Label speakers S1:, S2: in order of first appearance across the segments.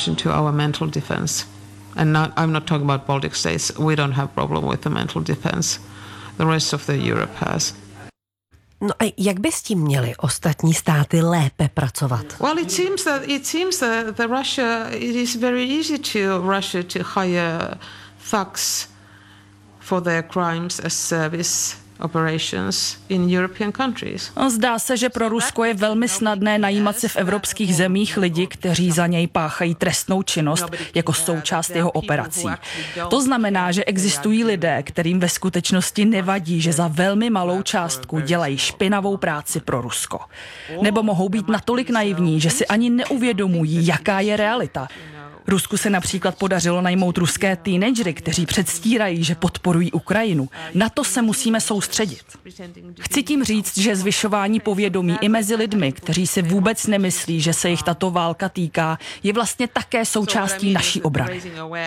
S1: contribution to our mental defense. And I'm not talking about Baltic states. We don't have problem with the mental defense. The rest of the Europe has.
S2: No a jak by s tím měli ostatní státy lépe pracovat?
S1: Well, it seems that Russia, it is very easy to Russia to hire thugs for their crimes as service operations in European countries.
S3: Zdá se, že pro Rusko je velmi snadné najímat si v evropských zemích lidi, kteří za něj páchají trestnou činnost jako součást jeho operací. To znamená, že existují lidé, kterým ve skutečnosti nevadí, že za velmi malou částku dělají špinavou práci pro Rusko. Nebo mohou být natolik naivní, že si ani neuvědomují, jaká je realita. Rusku se například podařilo najmout ruské teenagery, kteří předstírají, že podporují Ukrajinu. Na to se musíme soustředit. Chci tím říct, že zvyšování povědomí i mezi lidmi, kteří si vůbec nemyslí, že se jich tato válka týká, je vlastně také součástí naší obrany.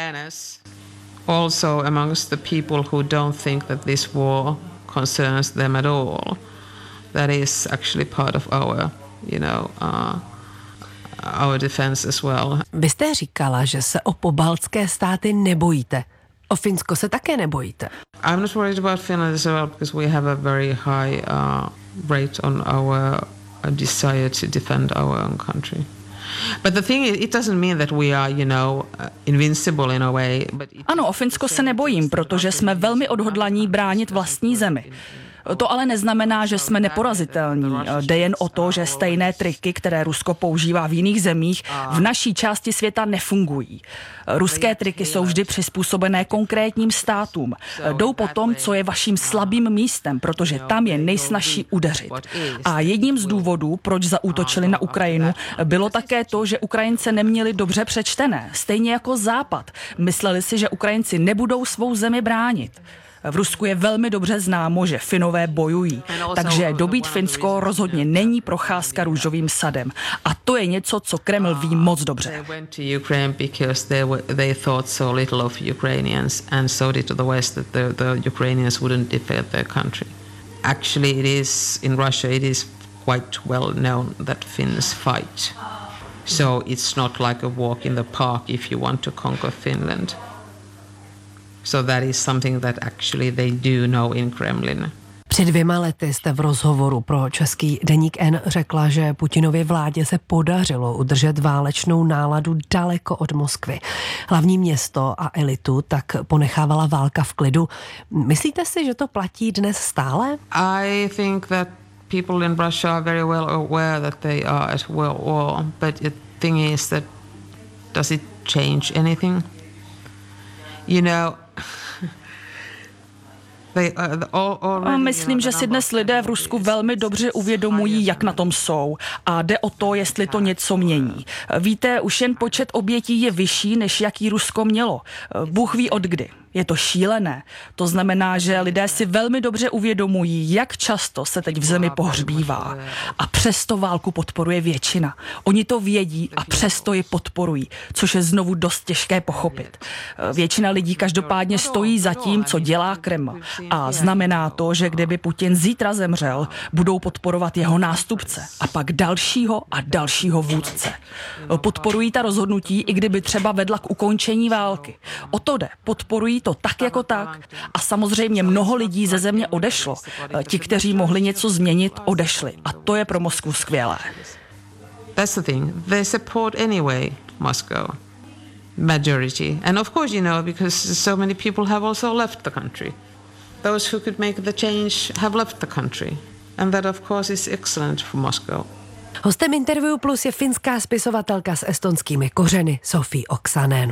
S1: Also amongst the people who don't think that this war concerns them at all. That is actually part of our, our defense as well.
S2: Vy jste říkala, že se o pobaltské státy nebojíte. O Finsko se také nebojíte.
S1: I'm not worried about Finland as well because we have a very high rate on our desire to defend our own country. But the thing is, it doesn't mean that we are, invincible in a way.
S3: Ano, o Finsko se nebojím, protože jsme velmi odhodlaní bránit vlastní zemi. To ale neznamená, že jsme neporazitelní. Jde jen o to, že stejné triky, které Rusko používá v jiných zemích, v naší části světa nefungují. Ruské triky jsou vždy přizpůsobené konkrétním státům. Jdou po tom, co je vaším slabým místem, protože tam je nejsnažší udeřit. A jedním z důvodů, proč zaútočili na Ukrajinu, bylo také to, že Ukrajince neměli dobře přečtené, stejně jako Západ. Mysleli si, že Ukrajinci nebudou svou zemi bránit. V Rusku je velmi dobře známo, že Finové bojují, takže dobít Finsko rozhodně není procházka růžovým sadem. A to je něco, co Kreml ví moc dobře.
S1: Actually, in Russia it is quite well known that Finns fight. So it's not like a walk in the park if you want to conquer Finland. So that is something that actually they do know in Kremlin.
S2: Před 2 lety jste v rozhovoru pro český deník N řekla, že Putinově vládě se podařilo udržet válečnou náladu daleko od Moskvy. Hlavní město a elitu tak ponechávala válka v klidu. Myslíte si, že to platí dnes stále?
S1: I think that people in Russia are very well aware that they are at war, but the thing is that does it change anything?
S3: Myslím, že si dnes lidé v Rusku velmi dobře uvědomují, jak na tom jsou. A jde o to, jestli to něco mění. Víte, už jen počet obětí je vyšší, než jaký Rusko mělo. Bůh ví od kdy. Je to šílené. To znamená, že lidé si velmi dobře uvědomují, jak často se teď v zemi pohřbívá. A přesto válku podporuje většina. Oni to vědí a přesto ji podporují, což je znovu dost těžké pochopit. Většina lidí každopádně stojí za tím, co dělá Kreml. A znamená to, že kdyby Putin zítra zemřel, budou podporovat jeho nástupce a pak dalšího a dalšího vůdce. Podporují ta rozhodnutí, i kdyby třeba vedla k ukončení války. O to jde. Podporují to tak jako tak a samozřejmě mnoho lidí ze země odešlo. Ti, kteří mohli něco změnit, odešli. A to je pro Moskvu skvělé.
S1: That's the thing. They support anyway Moscow. Majority. And of course, because so many people have also left the country. Those who could make the change have left the country. And that of course is excellent for Moscow.
S2: Hostem Interview Plus je finská spisovatelka s estonskými kořeny Sofi Oksanen.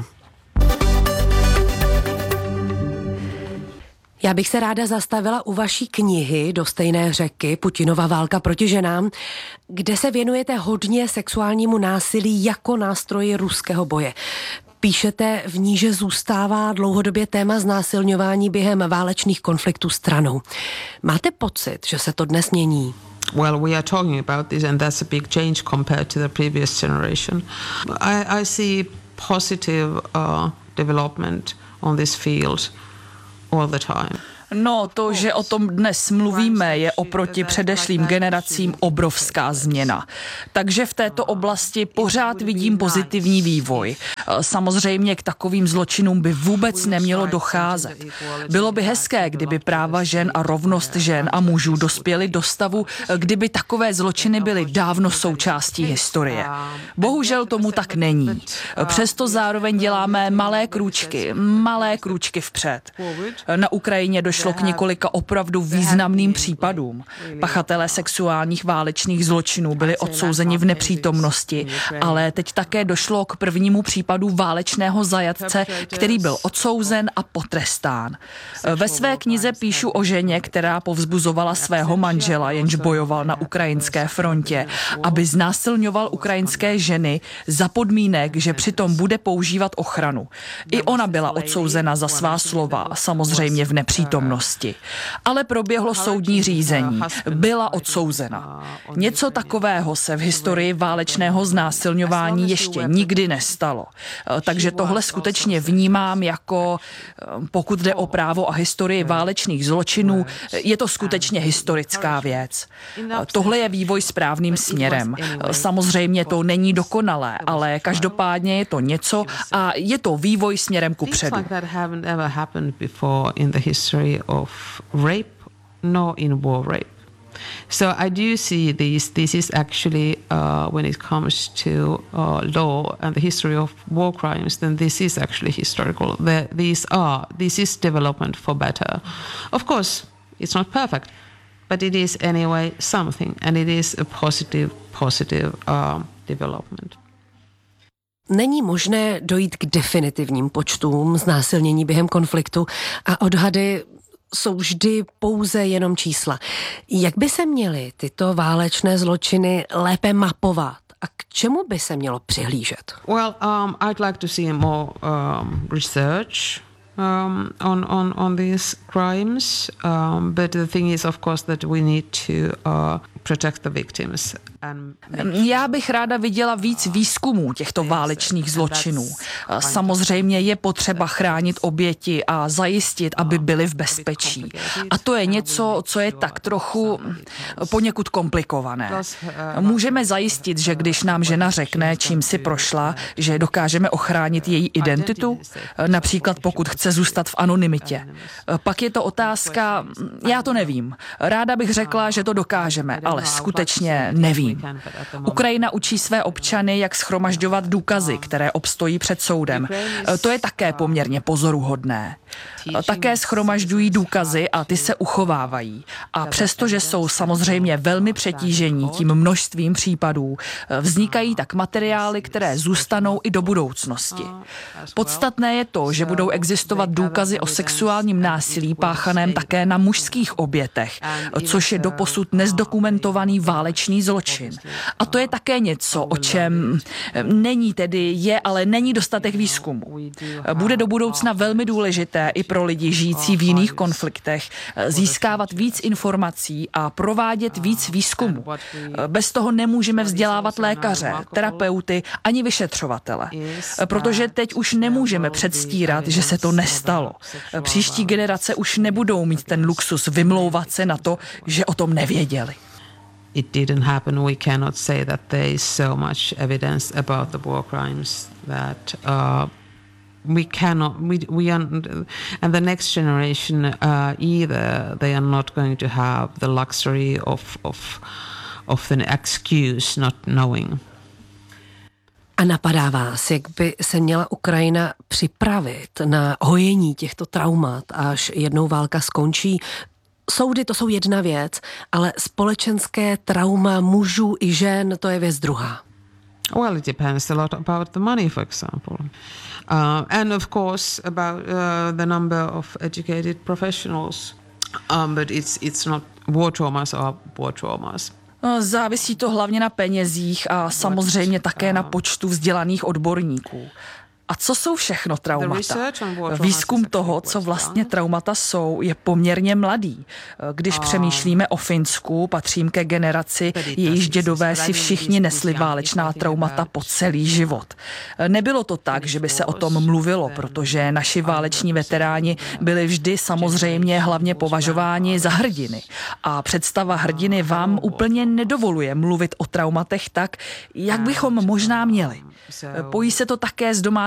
S2: Já bych se ráda zastavila u vaší knihy Do stejné řeky, Putinova válka proti ženám, kde se věnujete hodně sexuálnímu násilí jako nástroji ruského boje. Píšete v ní, že zůstává dlouhodobě téma znásilňování během válečných konfliktů stranou. Máte pocit, že se to dnes mění?
S1: Well, we are talking about this and that's a big change compared to the previous generation. I see positive development on this field all the time.
S3: No, to, že o tom dnes mluvíme, je oproti předešlým generacím obrovská změna. Takže v této oblasti pořád vidím pozitivní vývoj. Samozřejmě k takovým zločinům by vůbec nemělo docházet. Bylo by hezké, kdyby práva žen a rovnost žen a mužů dospěly do stavu, kdyby takové zločiny byly dávno součástí historie. Bohužel tomu tak není. Přesto zároveň děláme malé krůčky vpřed. Na Ukrajině došlo k několika opravdu významným případům. Pachatelé sexuálních válečných zločinů byli odsouzeni v nepřítomnosti, ale teď také došlo k prvnímu případu válečného zajatce, který byl odsouzen a potrestán. Ve své knize píšu o ženě, která povzbuzovala svého manžela, jenž bojoval na ukrajinské frontě, aby znásilňoval ukrajinské ženy za podmínek, že přitom bude používat ochranu. I ona byla odsouzena za svá slova, samozřejmě v nepřítomnosti. Ale proběhlo soudní řízení. Byla odsouzena. Něco takového se v historii válečného znásilňování ještě nikdy nestalo. Takže tohle skutečně vnímám jako, pokud jde o právo a historii válečných zločinů, je to skutečně historická věc. Tohle je vývoj správným směrem. Samozřejmě to není dokonalé, ale každopádně je to něco a je to vývoj směrem kupředu.
S1: So I do see this is actually when it comes to law and the history of war crimes, then this is actually historical. This is development for better. Of course, it's not perfect, but it is anyway something, and it is a positive development.
S2: Není možné dojít k definitivním počtům znásilnění během konfliktu a odhady jsou vždy pouze jenom čísla. Jak by se měly tyto válečné zločiny lépe mapovat a k čemu by se mělo přihlížet?
S1: Well, I'd like to see more research on these crimes, but the thing is, of course, that we need to protect the victims.
S3: Já bych ráda viděla víc výzkumů těchto válečných zločinů. Samozřejmě je potřeba chránit oběti a zajistit, aby byly v bezpečí. A to je něco, co je tak trochu poněkud komplikované. Můžeme zajistit, že když nám žena řekne, čím si prošla, že dokážeme ochránit její identitu, například pokud chce zůstat v anonymitě. Pak je to otázka, já to nevím. Ráda bych řekla, že to dokážeme, ale skutečně nevím. Ukrajina učí své občany, jak shromažďovat důkazy, které obstojí před soudem. To je také poměrně pozoruhodné. Také shromažďují důkazy a ty se uchovávají. A přestože jsou samozřejmě velmi přetížení tím množstvím případů, vznikají tak materiály, které zůstanou i do budoucnosti. Podstatné je to, že budou existovat důkazy o sexuálním násilí páchaném také na mužských obětech, což je doposud nezdokumentovaný válečný zločin. A to je také něco, o čem ale není dostatek výzkumu. Bude do budoucna velmi důležité i pro lidi žijící v jiných konfliktech získávat víc informací a provádět víc výzkumu. Bez toho nemůžeme vzdělávat lékaře, terapeuty ani vyšetřovatele. Protože teď už nemůžeme předstírat, že se to nestalo. Příští generace už nebudou mít ten luxus vymlouvat se na to, že o tom nevěděli.
S1: It didn't happen. We cannot say that there is so much evidence about the war crimes that we cannot. And the next generation either they are not going to have the luxury of an excuse not knowing.
S2: A napadá vás, jak by se měla Ukrajina připravit na hojení těchto traumat, až jednou válka skončí? Soudy to jsou jedna věc, ale společenské trauma mužů i žen, to je věc druhá.
S1: Well, it depends a lot about the money, for example. And of course about the number of educated professionals. But it's not war traumas or war traumas.
S3: Závisí to hlavně na penězích a samozřejmě také na počtu vzdělaných odborníků. A co jsou všechno traumata? Výzkum toho, co vlastně traumata jsou, je poměrně mladý. Když přemýšlíme o Finsku, patřím ke generaci, jejíž dědové si všichni nesli válečná traumata po celý život. Nebylo to tak, že by se o tom mluvilo, protože naši váleční veteráni byli vždy samozřejmě hlavně považováni za hrdiny. A představa hrdiny vám úplně nedovoluje mluvit o traumatech tak, jak bychom možná měli. Pojí se to také s domácí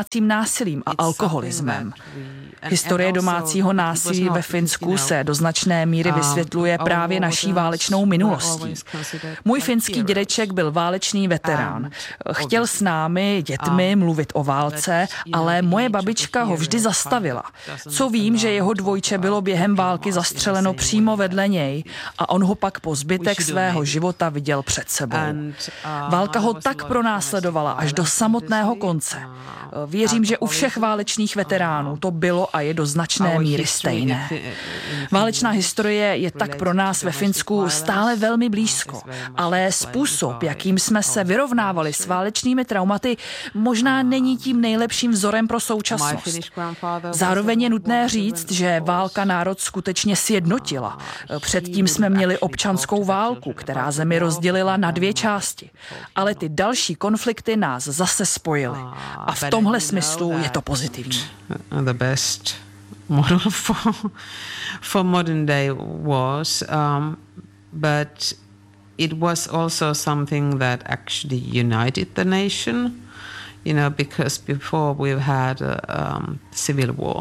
S3: domácím násilím a alkoholismem. Historie domácího násilí ve Finsku se do značné míry vysvětluje právě naší válečnou minulostí. Můj finský dědeček byl válečný veterán. Chtěl s námi, dětmi, mluvit o válce, ale moje babička ho vždy zastavila. Co vím, že jeho dvojče bylo během války zastřeleno přímo vedle něj a on ho pak po zbytek svého života viděl před sebou. Válka ho tak pronásledovala až do samotného konce. Věřím, že u všech válečných veteránů to bylo a je do značné míry stejné. Válečná historie je tak pro nás ve Finsku stále velmi blízko, ale způsob, jakým jsme se vyrovnávali s válečnými traumaty, možná není tím nejlepším vzorem pro současnost. Zároveň je nutné říct, že válka národ skutečně sjednotila. Předtím jsme měli občanskou válku, která zemi rozdělila na dvě části. Ale ty další konflikty nás zase spojily. A v tomhle smyslu je to pozitivní.
S1: The best model for modern day wars, but it was also something that actually united the nation, because before we've had a civil war,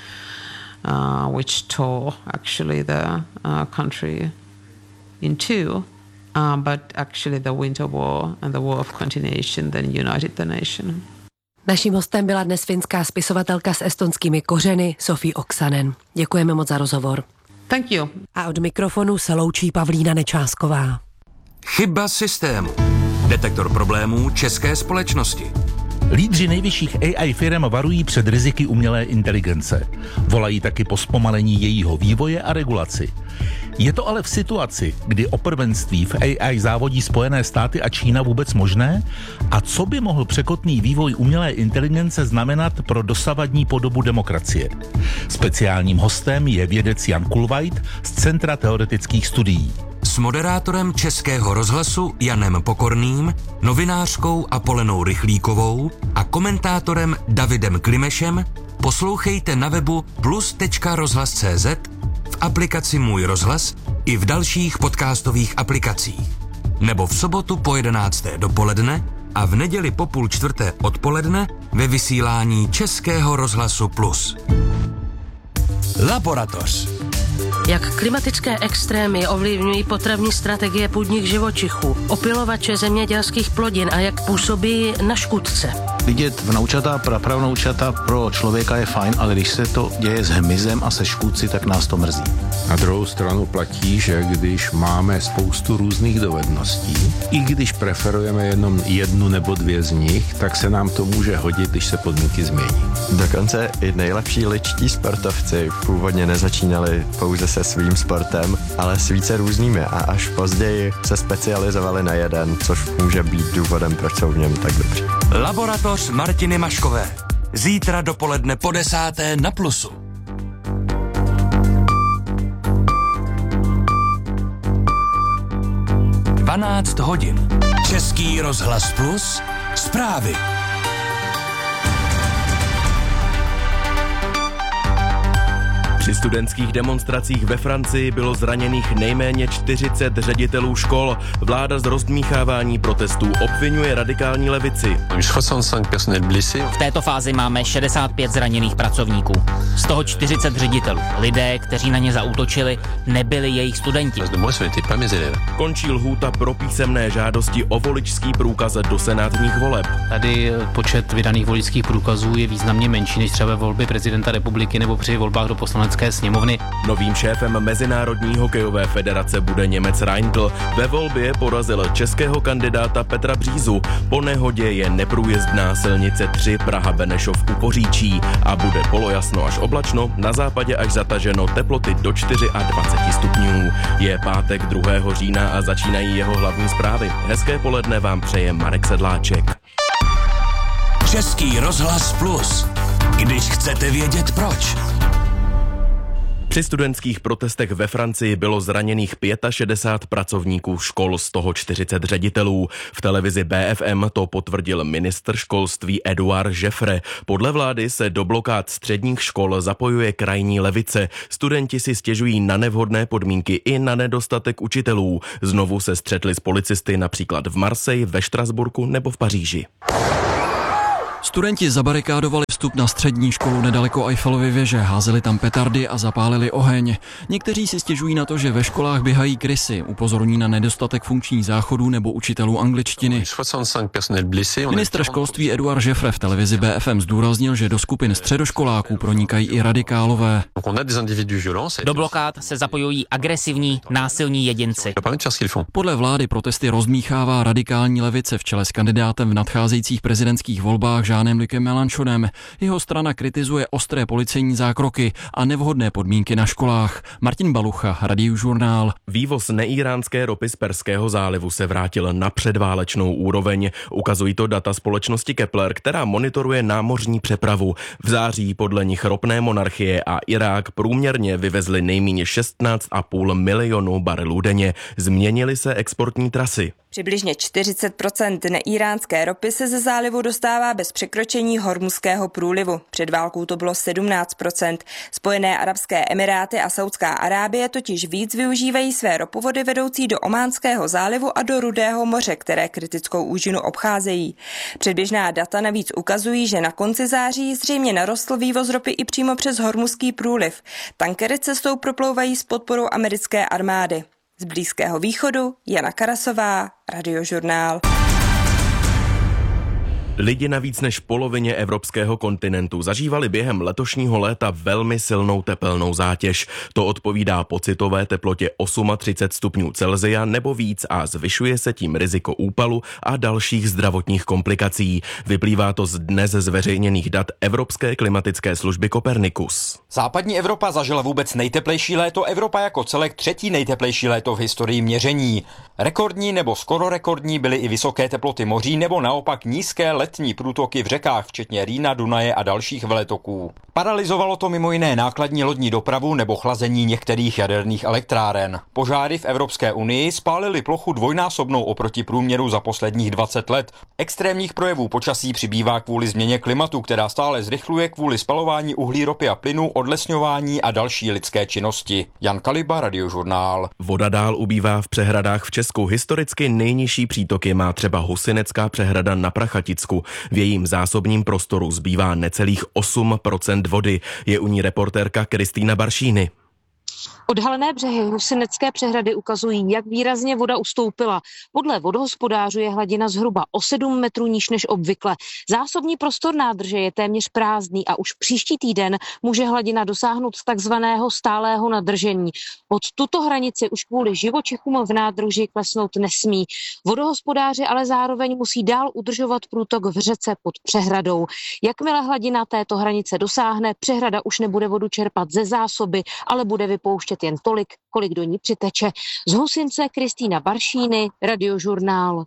S1: which tore actually the country in two. But actually the Winter War and the War of Continuation then united the nation.
S2: Naším hostem byla dnes finská spisovatelka s estonskými kořeny Sofi Oksanen. Děkujeme moc za rozhovor.
S1: Thank you.
S2: A od mikrofonu se loučí Pavlína Nečásková.
S4: Chyba systému. Detektor problémů české společnosti.
S5: Lídři nejvyšších AI firem varují před riziky umělé inteligence. Volají taky po zpomalení jejího vývoje a regulaci. Je to ale v situaci, kdy o prvenství v AI závodí Spojené státy a Čína vůbec možné? A co by mohl překotný vývoj umělé inteligence znamenat pro dosavadní podobu demokracie? Speciálním hostem je vědec Jan Kulveit z Centra teoretických studií.
S4: S moderátorem Českého rozhlasu Janem Pokorným, novinářkou Apolenou Rychlíkovou a komentátorem Davidem Klimešem poslouchejte na webu plus.rozhlas.cz, v aplikaci Můj rozhlas i v dalších podcastových aplikacích. Nebo v sobotu po 11. dopoledne a v neděli po 3:30 odpoledne ve vysílání Českého rozhlasu Plus. Laboratoř.
S6: Jak klimatické extrémy ovlivňují potravní strategie půdních živočichů, opylovače zemědělských plodin a jak působí na škůdce.
S7: Vidět vnoučata, prapravnoučata pro člověka je fajn, ale když se to děje s hmyzem a se škůdci, tak nás to mrzí.
S8: Na druhou stranu platí, že když máme spoustu různých dovedností, i když preferujeme jenom jednu nebo dvě z nich, tak se nám to může hodit, když se podmínky změní.
S9: Dokonce i nejlepší ličtí sportovci původně nezačínali pouze se svým sportem, ale s více různými a až později se specializovali na jeden, což může být důvodem, proč jsou v něm tak dobří.
S4: Laboratoř Martiny Maškové. Zítra dopoledne po 10. na Plusu. Dvanáct hodin. Český rozhlas Plus. Zprávy.
S10: Při studentských demonstracích ve Francii bylo zraněných nejméně 40 ředitelů škol. Vláda z rozdmíchávání protestů obvinuje radikální levici.
S11: V této fázi máme 65 zraněných pracovníků. Z toho 40 ředitelů. Lidé, kteří na ně zaútočili, nebyli jejich studenti.
S10: Končí lhůta pro písemné žádosti o voličský průkaz do senátních voleb.
S12: Tady počet vydaných voličských průkazů je významně menší než třeba volby prezidenta republiky nebo při volbách do poslanecké sněmovny.
S10: Novým šéfem Mezinárodní hokejové federace bude Němec Reindl. Ve volbě porazil českého kandidáta Petra Břízu. Po nehodě je neprůjezdná silnice 3 Praha-Benešov u Poříčí a bude polojasno až oblačno, na západě až zataženo, teploty do 24 stupňů. Je pátek 2. října a začínají jeho hlavní zprávy. Hezké poledne vám přeje Marek Sedláček.
S4: Český rozhlas Plus. Když chcete vědět proč.
S10: Při studentských protestech ve Francii bylo zraněných 65 pracovníků škol, z toho 40 ředitelů. V televizi BFM to potvrdil ministr školství Edouard Jeffre. Podle vlády se do blokád středních škol zapojuje krajní levice. Studenti si stěžují na nevhodné podmínky i na nedostatek učitelů. Znovu se střetli s policisty například v Marseille, ve Štrasburku nebo v Paříži.
S13: Studenti zabarikádovali vstup na střední školu nedaleko Eiffelovy věže, házeli tam petardy a zapálili oheň. Někteří si stěžují na to, že ve školách běhají krysy, upozorní na nedostatek funkčních záchodů nebo učitelů angličtiny. Ministr školství Eduard Žefre v televizi BFM zdůraznil, že do skupin středoškoláků pronikají i radikálové.
S11: Do blokád se zapojují agresivní, násilní jedinci.
S13: Podle vlády protesty rozmíchává radikální levice v čele s kandidátem v nadcházejících prezidentských volbách Jeanem-Lucem Mélenchonem. Jeho strana kritizuje ostré policejní zákroky a nevhodné podmínky na školách. Martin Balucha, Radiožurnál.
S10: Vývoz neíránské ropy z Perského zálivu se vrátil na předválečnou úroveň. Ukazují to data společnosti Kepler, která monitoruje námořní přepravu. V září podle nich ropné monarchie a Irák průměrně vyvezli nejméně 16,5 milionu barelů denně. Změnily se exportní trasy.
S14: Přibližně 40% neíránské ropy se ze zálivu dostává bez překročení Hormuzského průlivu. Před válkou to bylo 17%. Spojené arabské emiráty a Saudská Arábie totiž víc využívají své ropovody vedoucí do Ománského zálivu a do Rudého moře, které kritickou úžinu obcházejí. Předběžná data navíc ukazují, že na konci září zřejmě narostl vývoz ropy i přímo přes Hormuzský průliv. Tankery cestou proplouvají s podporou americké armády. Z Blízkého východu Jana Karasová, Radiožurnál.
S10: Lidi na víc než polovině evropského kontinentu zažívali během letošního léta velmi silnou tepelnou zátěž. To odpovídá pocitové teplotě 38 stupňů Celsia nebo víc a zvyšuje se tím riziko úpalu a dalších zdravotních komplikací. Vyplývá to z dnes zveřejněných dat Evropské klimatické služby Copernicus.
S15: Západní Evropa zažila vůbec nejteplejší léto, Evropa jako celek třetí nejteplejší léto v historii měření. Rekordní nebo skoro rekordní byly i vysoké teploty moří nebo naopak nízké letní průtoky v řekách, včetně Rýna, Dunaje a dalších veletoků. Paralyzovalo to mimo jiné nákladní lodní dopravu nebo chlazení některých jaderných elektráren. Požáry v Evropské unii spálily plochu dvojnásobnou oproti průměru za posledních 20 let. Extrémních projevů počasí přibývá kvůli změně klimatu, která stále zrychluje kvůli spalování uhlí, ropy a plynu, odlesňování a další lidské činnosti. Jan Kaliba, Radiožurnál.
S10: Voda dál ubývá v přehradách v Česku. Historicky nejnižší přítoky má třeba Husinecká přehrada na Prachaticku. V jejím zásobním prostoru zbývá necelých 8% vody. Je u ní reportérka Kristýna Baršíny.
S16: Odhalené břehy Husinecké přehrady ukazují, jak výrazně voda ustoupila. Podle vodohospodářů je hladina zhruba o 7 metrů níž než obvykle. Zásobní prostor nádrže je téměř prázdný a už příští týden může hladina dosáhnout takzvaného stálého nadržení. Pod tuto hranici už kvůli živočichům v nádrži klesnout nesmí. Vodohospodáři ale zároveň musí dál udržovat průtok v řece pod přehradou. Jakmile hladina této hranice dosáhne, přehrada už nebude vodu čerpat ze zásoby, ale bude vypouštět jen tolik, kolik do ní přiteče. Z Husince Kristýna Baršíny, Radiožurnál.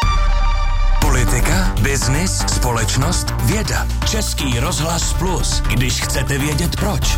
S4: Politika, biznis, společnost, věda. Český rozhlas Plus, když chcete vědět proč.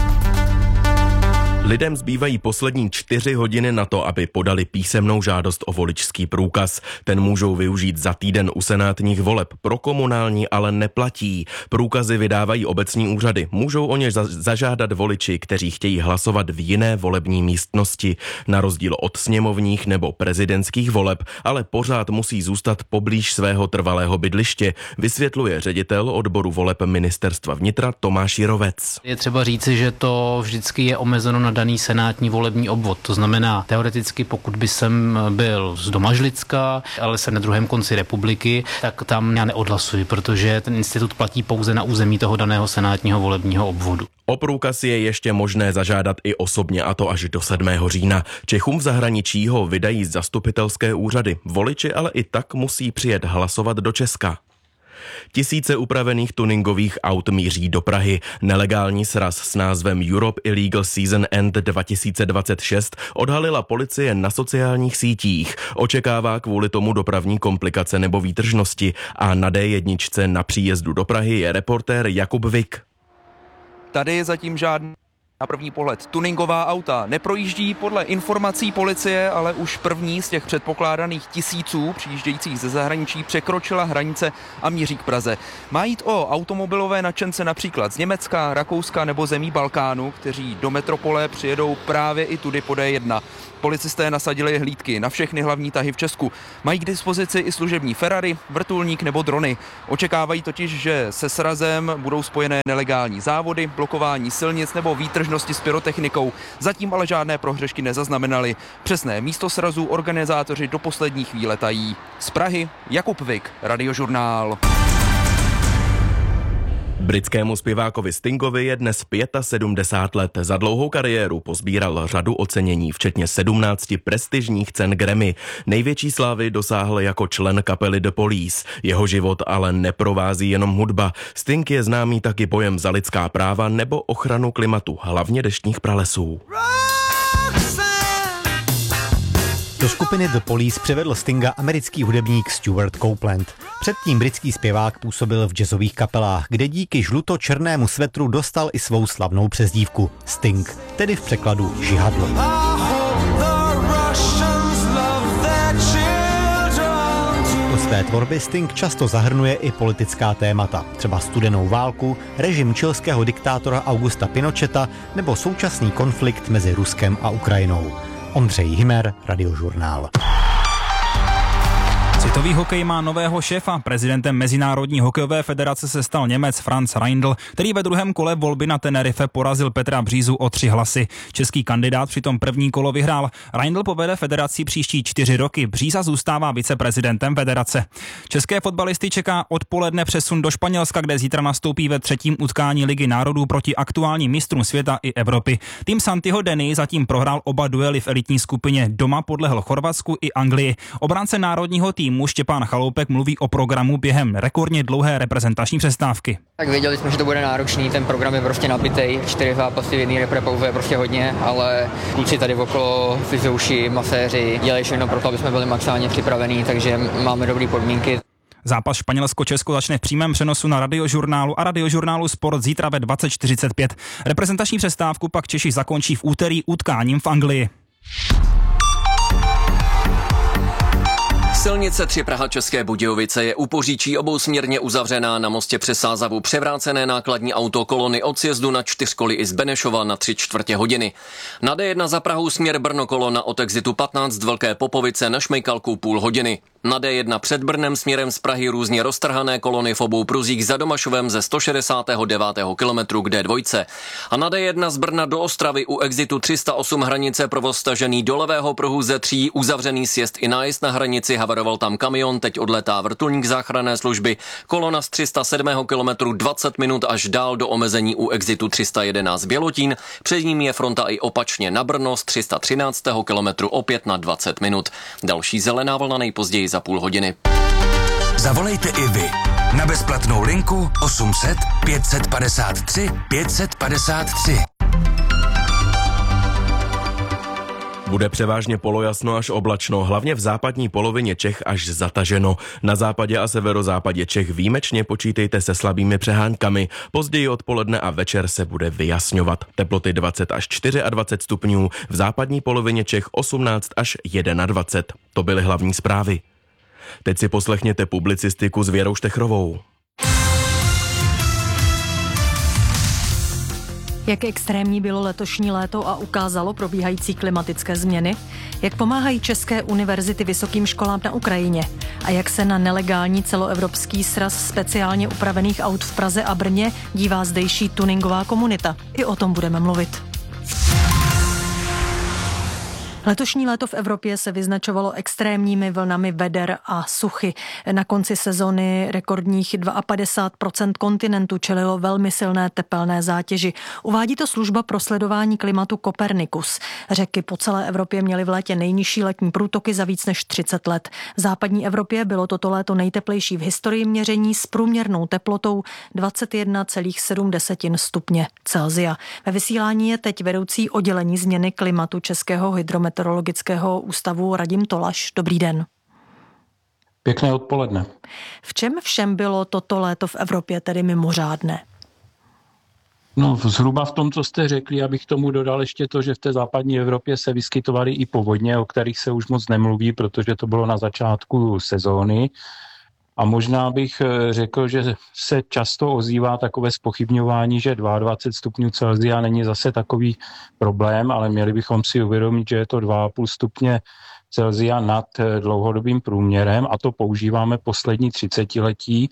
S10: Lidem zbývají poslední 4 hodiny na to, aby podali písemnou žádost o voličský průkaz. Ten můžou využít za týden u senátních voleb. Pro komunální ale neplatí. Průkazy vydávají obecní úřady. Můžou o ně zažádat voliči, kteří chtějí hlasovat v jiné volební místnosti. Na rozdíl od sněmovních nebo prezidentských voleb, ale pořád musí zůstat poblíž svého trvalého bydliště, vysvětluje ředitel odboru voleb Ministerstva vnitra Tomáš Jirovec.
S12: Je třeba říci, že to vždycky je omezeno na daný senátní volební obvod. To znamená, teoreticky, pokud by jsem byl z Domažlicka, ale jsem na druhém konci republiky, tak tam já neodhlasuji, protože ten institut platí pouze na území toho daného senátního volebního obvodu.
S10: O průkaz je ještě možné zažádat i osobně, a to až do 7. října. Čechům v zahraničí ho vydají zastupitelské úřady. Voliči ale i tak musí přijet hlasovat do Česka. Tisíce upravených tuningových aut míří do Prahy. Nelegální sraz s názvem Europe Illegal Season End 2026 odhalila policie na sociálních sítích. Očekává kvůli tomu dopravní komplikace nebo výtržnosti a na D1 na příjezdu do Prahy je reportér Jakub Vik.
S17: Tady je zatím žádný Na první pohled tuningová auta neprojíždí podle informací policie, ale už první z těch předpokládaných tisíců přijíždějících ze zahraničí překročila hranice a míří k Praze. Má jít o automobilové nadšence například z Německa, Rakouska nebo zemí Balkánu, kteří do metropole přijedou právě i tudy po D1. Policisté nasadili hlídky na všechny hlavní tahy v Česku. Mají k dispozici i služební Ferrari, vrtulník nebo drony. Očekávají totiž, že se srazem budou spojené nelegální závody, blokování silnic nebo výtržnosti s pyrotechnikou. Zatím ale žádné prohřešky nezaznamenali. Přesné místo srazu organizátoři do poslední chvíle tají. Z Prahy Jakub Vik, Radiožurnál.
S10: Britskému zpěvákovi Stingovi je dnes 75 let. Za dlouhou kariéru pozbíral řadu ocenění, včetně 17 prestižních cen Grammy. Největší slávy dosáhl jako člen kapely The Police. Jeho život ale neprovází jenom hudba. Sting je známý taky bojem za lidská práva nebo ochranu klimatu, hlavně deštních pralesů.
S18: Do skupiny The Police přivedl Stinga americký hudebník Stuart Copeland. Předtím britský zpěvák působil v jazzových kapelách, kde díky žluto-černému svetru dostal i svou slavnou přezdívku Sting, tedy v překladu žihadlo. Do své tvorby Sting často zahrnuje i politická témata, třeba studenou válku, režim chilského diktátora Augusta Pinocheta nebo současný konflikt mezi Ruskem a Ukrajinou. Ondřej Himer, Radiožurnál.
S19: Světový hokej má nového šéfa. Prezidentem Mezinárodní hokejové federace se stal Němec Franz Reindl, který ve druhém kole volby na Tenerife porazil Petra Břízu o 3 hlasy. Český kandidát přitom první kolo vyhrál. Reindl povede federaci příští 4 roky. Bříza zůstává viceprezidentem federace. České fotbalisty čeká odpoledne přesun do Španělska, kde zítra nastoupí ve 3. utkání Ligy národů proti aktuálním mistrům světa i Evropy. Tým Santiho Denny zatím prohrál oba duely v elitní skupině. Doma podlehl Chorvatsku i Anglii. Obránce národního týmu Štěpán Chaloupek mluví o programu během rekordně dlouhé reprezentační přestávky.
S20: Tak věděli jsme, že to bude náročný, ten program je prostě nabitej, 4 zápasy v jedné repre je prostě hodně, ale kluci tady okolo, fyziouši, maséři, dělají všechno pro to, aby jsme byli maximálně připravení, takže máme dobré podmínky.
S19: Zápas Španělsko-Česko začne v přímém přenosu na Radiožurnálu a Radiožurnálu Sport zítra ve 20:45. Reprezentační přestávku pak Češi zakončí v úterý utkáním v Anglii.
S21: Silnice 3 Praha České Budějovice je u Poříčí obousměrně uzavřená, na mostě přes Sázavu převrácené nákladní auto kolony od sjezdu na 4 koly i z Benešova na 3/4 hodiny. Na D1 za Prahou směr Brno kolona od exitu 15 z Velké Popovice na Šmejkalku půl hodiny. Na D1 před Brnem směrem z Prahy různě roztrhané kolony v obou pruzích za Domašovem ze 169. kilometru k D2. A na D1 z Brna do Ostravy u exitu 308 hranice provoz stažený do levého pruhu ze 3, uzavřený sjezd i nájezd na hranici, havaroval tam kamion, teď odletá vrtulník záchranné služby. Kolona z 307. kilometru 20 minut až dál do omezení u exitu 311 Bělotín. Před ním je fronta i opačně na Brno z 313. kilometru opět na 20 minut. Další zelená vlna nejpozději za půl hodiny.
S4: Zavolejte i vy na bezplatnou linku 800 553 553.
S10: Bude převážně polojasno až oblačno, hlavně v západní polovině Čech až zataženo. Na západě a severozápadě Čech výjimečně počítejte se slabými přeháňkami. Později odpoledne a večer se bude vyjasňovat. Teploty 20 až 24 stupňů, v západní polovině Čech 18 až 21. To byly hlavní zprávy. Teď si poslechněte publicistiku s Věrou Štechrovou.
S22: Jak extrémní bylo letošní léto a ukázalo probíhající klimatické změny? Jak pomáhají české univerzity vysokým školám na Ukrajině? A jak se na nelegální celoevropský sraz speciálně upravených aut v Praze a Brně dívá zdejší tuningová komunita? I o tom budeme mluvit. Letošní léto v Evropě se vyznačovalo extrémními vlnami veder a suchy. Na konci sezony rekordních 52% kontinentu čelilo velmi silné tepelné zátěži. Uvádí to služba pro sledování klimatu Copernicus. Řeky po celé Evropě měly v létě nejnižší letní průtoky za víc než 30 let. V západní Evropě bylo toto léto nejteplejší v historii měření s průměrnou teplotou 21,7 stupně Celsia. Ve vysílání je teď vedoucí oddělení změny klimatu Českého hydrometeorologického ústavu Radim Tolaš. Dobrý den.
S23: Pěkné odpoledne.
S22: V čem všem bylo toto léto v Evropě tedy mimořádné?
S23: No zhruba v tom, co jste řekli, abych tomu dodal ještě to, že v té západní Evropě se vyskytovaly i povodně, o kterých se už moc nemluví, protože to bylo na začátku sezóny. A možná bych řekl, že se často ozývá takové zpochybňování, že 22 stupňů Celsia není zase takový problém, ale měli bychom si uvědomit, že je to 2,5 stupně Celsia nad dlouhodobým průměrem a to používáme poslední 30letí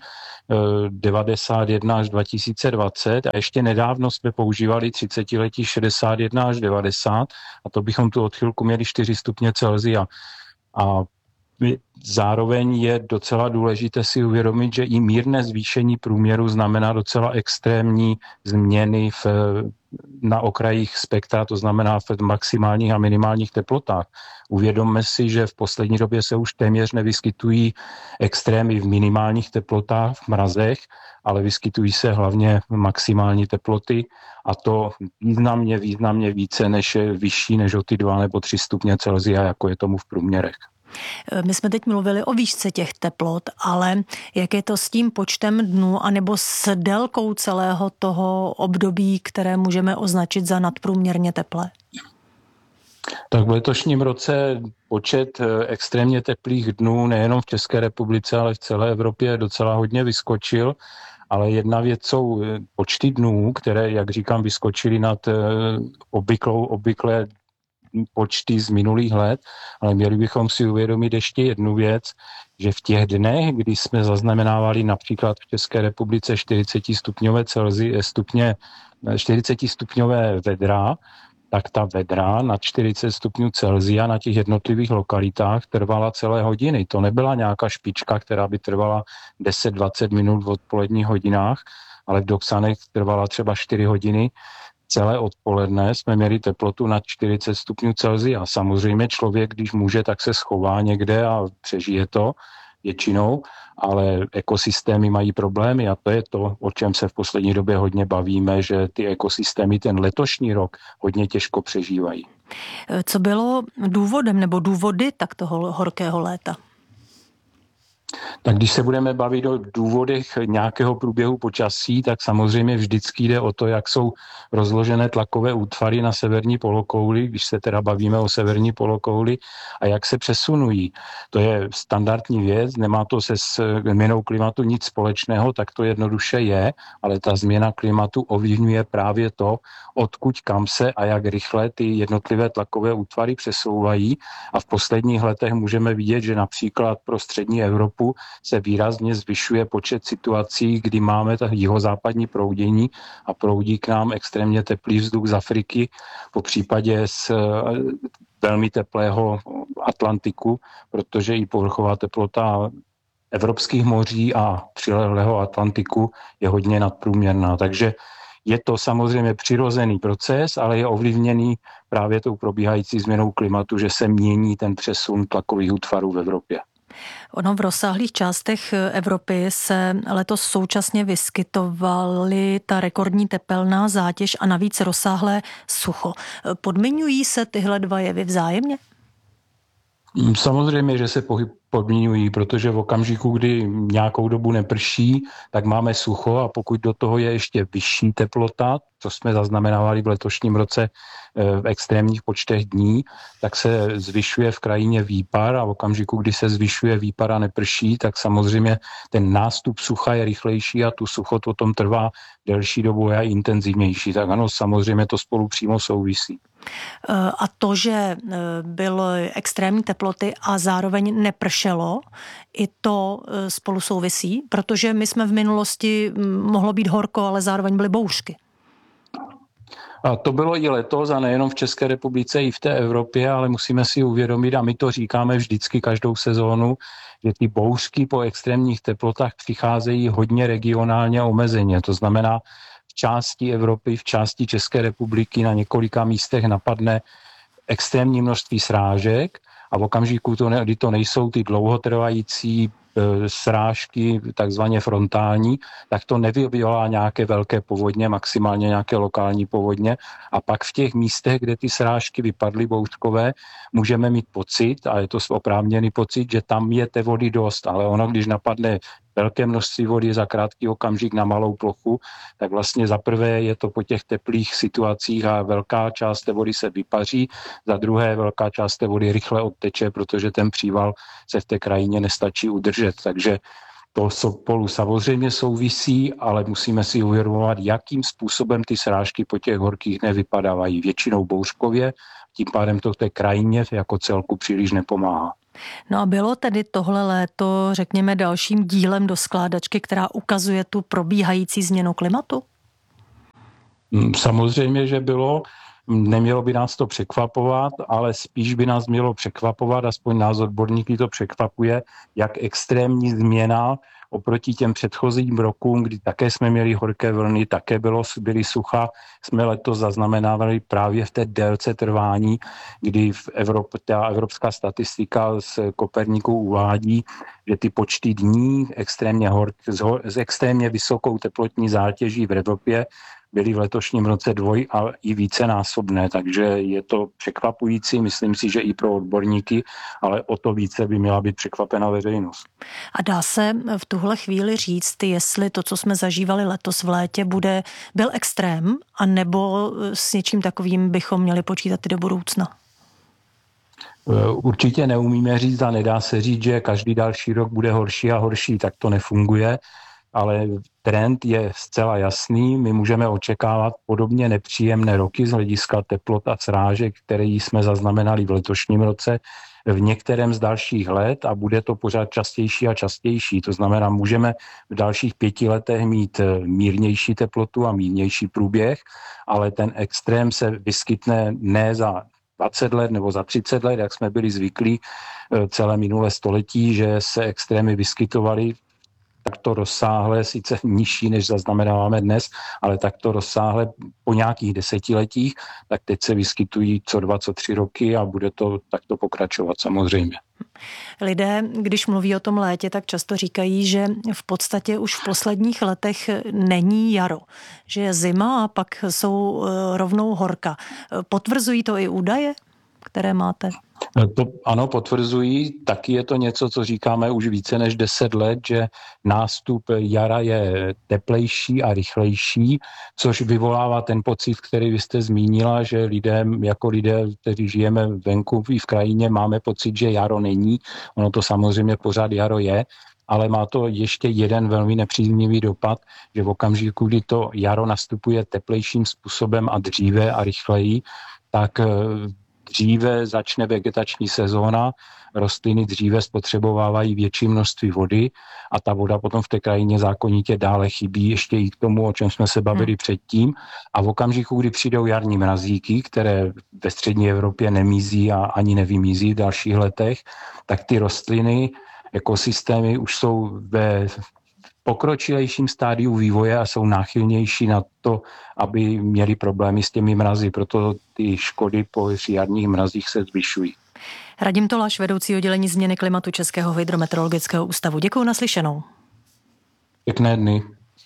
S23: 91 až 2020 a ještě nedávno jsme používali 30letí 61 až 90 a to bychom tu odchylku měli 4 stupně Celsia. A zároveň je docela důležité si uvědomit, že i mírné zvýšení průměru znamená docela extrémní změny na okrajích spektra, to znamená v maximálních a minimálních teplotách. Uvědomme si, že v poslední době se už téměř nevyskytují extrémy v minimálních teplotách, v mrazech, ale vyskytují se hlavně maximální teploty a to významně více než vyšší než o ty 2 nebo 3 stupně Celsia, jako je tomu v průměrech.
S22: My jsme teď mluvili o výšce těch teplot, ale jak je to s tím počtem dnů anebo s délkou celého toho období, které můžeme označit za nadprůměrně teplé?
S23: Tak v letošním roce počet extrémně teplých dnů nejenom v České republice, ale v celé Evropě docela hodně vyskočil. Ale jedna věc jsou počty dnů, které, jak říkám, vyskočily nad obvyklé počty z minulých let, ale měli bychom si uvědomit ještě jednu věc, že v těch dnech, kdy jsme zaznamenávali například v České republice 40-stupňové vedra, tak ta vedra na 40 stupňů Celsia na těch jednotlivých lokalitách trvala celé hodiny. To nebyla nějaká špička, která by trvala 10-20 minut v odpoledních hodinách, ale v Doksanech trvala třeba 4 hodiny. Celé odpoledne jsme měli teplotu nad 40 stupňů Celsia. Samozřejmě člověk, když může, tak se schová někde a přežije to většinou, ale ekosystémy mají problémy a to je to, o čem se v poslední době hodně bavíme, že ty ekosystémy ten letošní rok hodně těžko přežívají.
S22: Co bylo důvodem nebo důvody tak toho horkého léta?
S23: Tak když se budeme bavit o důvodech nějakého průběhu počasí, tak samozřejmě vždycky jde o to, jak jsou rozložené tlakové útvary na severní polokouli, když se teda bavíme o severní polokouli, a jak se přesunují. To je standardní věc, nemá to se změnou klimatu nic společného, tak to jednoduše je, ale ta změna klimatu ovlivňuje právě to, odkud kam se a jak rychle ty jednotlivé tlakové útvary přesouvají. A v posledních letech můžeme vidět, že například pro střední Evropu se výrazně zvyšuje počet situací, kdy máme tak jihozápadní proudění a proudí k nám extrémně teplý vzduch z Afriky, po případě z velmi teplého Atlantiku, protože i povrchová teplota evropských moří a přilehlého Atlantiku je hodně nadprůměrná. Takže je to samozřejmě přirozený proces, ale je ovlivněný právě tou probíhající změnou klimatu, že se mění ten přesun tlakových útvarů v Evropě.
S22: Ono v rozsáhlých částech Evropy se letos současně vyskytovaly ta rekordní tepelná zátěž a navíc rozsáhlé sucho. Podmiňují se tyhle dva jevy vzájemně?
S23: Samozřejmě, že se podmiňují, protože v okamžiku, kdy nějakou dobu neprší, tak máme sucho a pokud do toho je ještě vyšší teplota, co jsme zaznamenávali v letošním roce v extrémních počtech dní, tak se zvyšuje v krajině výpar a v okamžiku, kdy se zvyšuje výpar a neprší, tak samozřejmě ten nástup sucha je rychlejší a tu sucho potom trvá delší dobu a je intenzivnější. Tak ano, samozřejmě to spolu přímo souvisí.
S22: A to, že byly extrémní teploty a zároveň nepršelo, i to spolu souvisí, protože my jsme v minulosti, mohlo být horko, ale zároveň byly bouřky.
S23: A to bylo i letos a nejenom v České republice, i v té Evropě, ale musíme si uvědomit, a my to říkáme vždycky každou sezónu, že ty bouřky po extrémních teplotách přicházejí hodně regionálně omezeně. To znamená, v části Evropy, v části České republiky na několika místech napadne extrémní množství srážek a v okamžiku, kdy to nejsou ty dlouhotrvající srážky, takzvaně frontální, tak to nevyvolá nějaké velké povodně, maximálně nějaké lokální povodně. A pak v těch místech, kde ty srážky vypadly bouřkové, můžeme mít pocit, a je to oprávněný pocit, že tam je té vody dost, ale ono, když napadne velké množství vody za krátký okamžik na malou plochu, tak vlastně za prvé je to po těch teplých situacích a velká část té vody se vypaří, za druhé velká část té vody rychle odteče, protože ten příval se v té krajině nestačí udržet. Takže to spolu samozřejmě souvisí, ale musíme si uvědomovat, jakým způsobem ty srážky po těch horkých dnech vypadávají. Většinou bouřkově, tím pádem to v té krajině jako celku příliš nepomáhá.
S22: No a bylo tedy tohle léto, řekněme, dalším dílem do skládačky, která ukazuje tu probíhající změnu klimatu?
S23: Samozřejmě, že bylo. Nemělo by nás to překvapovat, ale spíš by nás mělo překvapovat, aspoň nás odborníky to překvapuje, jak extrémní změna oproti těm předchozím rokům, kdy také jsme měli horké vlny, také byly sucha, jsme letos zaznamenávali právě v té délce trvání, kdy ta evropská statistika z Koperníku uvádí, že ty počty dní s extrémně vysokou teplotní zátěží v Evropě byly v letošním roce a i vícenásobné, takže je to překvapující, myslím si, že i pro odborníky, ale o to více by měla být překvapena veřejnost.
S22: A dá se v tuhle chvíli říct, jestli to, co jsme zažívali letos v létě, byl extrém, anebo s něčím takovým bychom měli počítat i do budoucna?
S23: Určitě neumíme říct a nedá se říct, že každý další rok bude horší a horší, tak to nefunguje. Ale trend je zcela jasný. My můžeme očekávat podobně nepříjemné roky z hlediska teplot a srážek, které jsme zaznamenali v letošním roce, v některém z dalších let a bude to pořád častější a častější. To znamená, můžeme v dalších 5 letech mít mírnější teplotu a mírnější průběh, ale ten extrém se vyskytne ne za 20 let nebo za 30 let, jak jsme byli zvyklí celé minulé století, že se extrémy vyskytovaly takto rozsáhle, sice nižší, než zaznamenáváme dnes, ale takto rozsáhle po nějakých desetiletích, tak teď se vyskytují co 2, co 3 roky a bude to takto pokračovat samozřejmě.
S22: Lidé, když mluví o tom létě, tak často říkají, že v podstatě už v posledních letech není jaro, že je zima a pak jsou rovnou horka. Potvrzují to i údaje, které máte?
S23: To ano, potvrzují. Taky je to něco, co říkáme už více než 10 let, že nástup jara je teplejší a rychlejší, což vyvolává ten pocit, který vy jste zmínila, že lidé, kteří žijeme venku i v krajině, máme pocit, že jaro není. Ono to samozřejmě pořád jaro je, ale má to ještě jeden velmi nepříznivý dopad, že v okamžiku, kdy to jaro nastupuje teplejším způsobem a dříve a rychleji, tak dříve začne vegetační sezóna, rostliny dříve spotřebovávají větší množství vody a ta voda potom v té krajině zákonitě dále chybí ještě i k tomu, o čem jsme se bavili předtím. A v okamžiku, kdy přijdou jarní mrazíky, které ve střední Evropě nemizí a ani nevymizí v dalších letech, tak ty rostliny, ekosystémy už jsou ve pokročilejším stádiu vývoje a jsou náchylnější na to, aby měli problémy s těmi mrazy. Proto ty škody po jarních mrazích se zvyšují.
S22: Radim Toláš, vedoucí oddělení změny klimatu Českého hydrometeorologického ústavu. Děkuji, naslyšenou.
S23: Pěkné dny.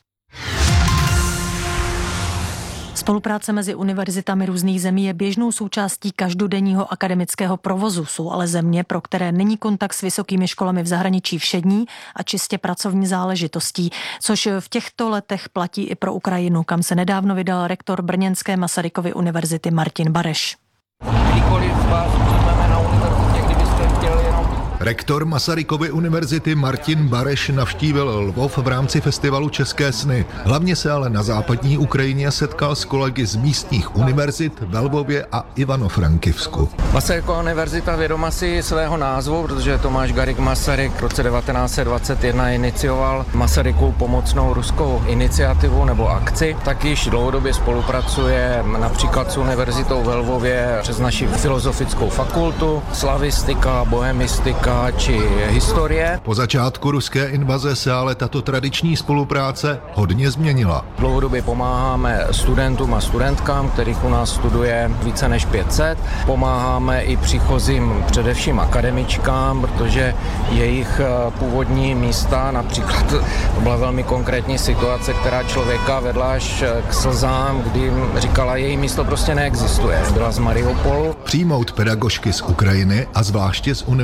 S22: Spolupráce mezi univerzitami různých zemí je běžnou součástí každodenního akademického provozu. Jsou ale země, pro které není kontakt s vysokými školami v zahraničí všední a čistě pracovní záležitostí, což v těchto letech platí i pro Ukrajinu, kam se nedávno vydal rektor brněnské Masarykovy univerzity Martin Bareš.
S1: Kdykoliv z vás přijmeme na univerzitě, kdybyste chtěli jenom...
S2: Rektor Masarykovy univerzity Martin Bareš navštívil Lvov v rámci festivalu České sny. Hlavně se ale na západní Ukrajině setkal s kolegy z místních univerzit ve Lvově a Ivano-Frankivsku.
S1: Masarykova univerzita vědoma si svého názvu, protože Tomáš Garrigue Masaryk v roce 1921 inicioval Masarykovu pomocnou ruskou iniciativu nebo akci, tak již dlouhodobě spolupracuje například s univerzitou ve Lvově přes naši filozofickou fakultu, slavistika, bohemistika či historie.
S2: Po začátku ruské invaze se ale tato tradiční spolupráce hodně změnila.
S1: Dlouhodobě pomáháme studentům a studentkám, kterých u nás studuje více než 500. Pomáháme i příchozím především akademičkám, protože jejich původní místa, například byla velmi konkrétní situace, která člověka vedla až k slzám, kdy jim říkala, její místo prostě neexistuje. Byla z Mariupolu.
S2: Přijmout pedagožky z Ukrajiny a zvláště z univerzit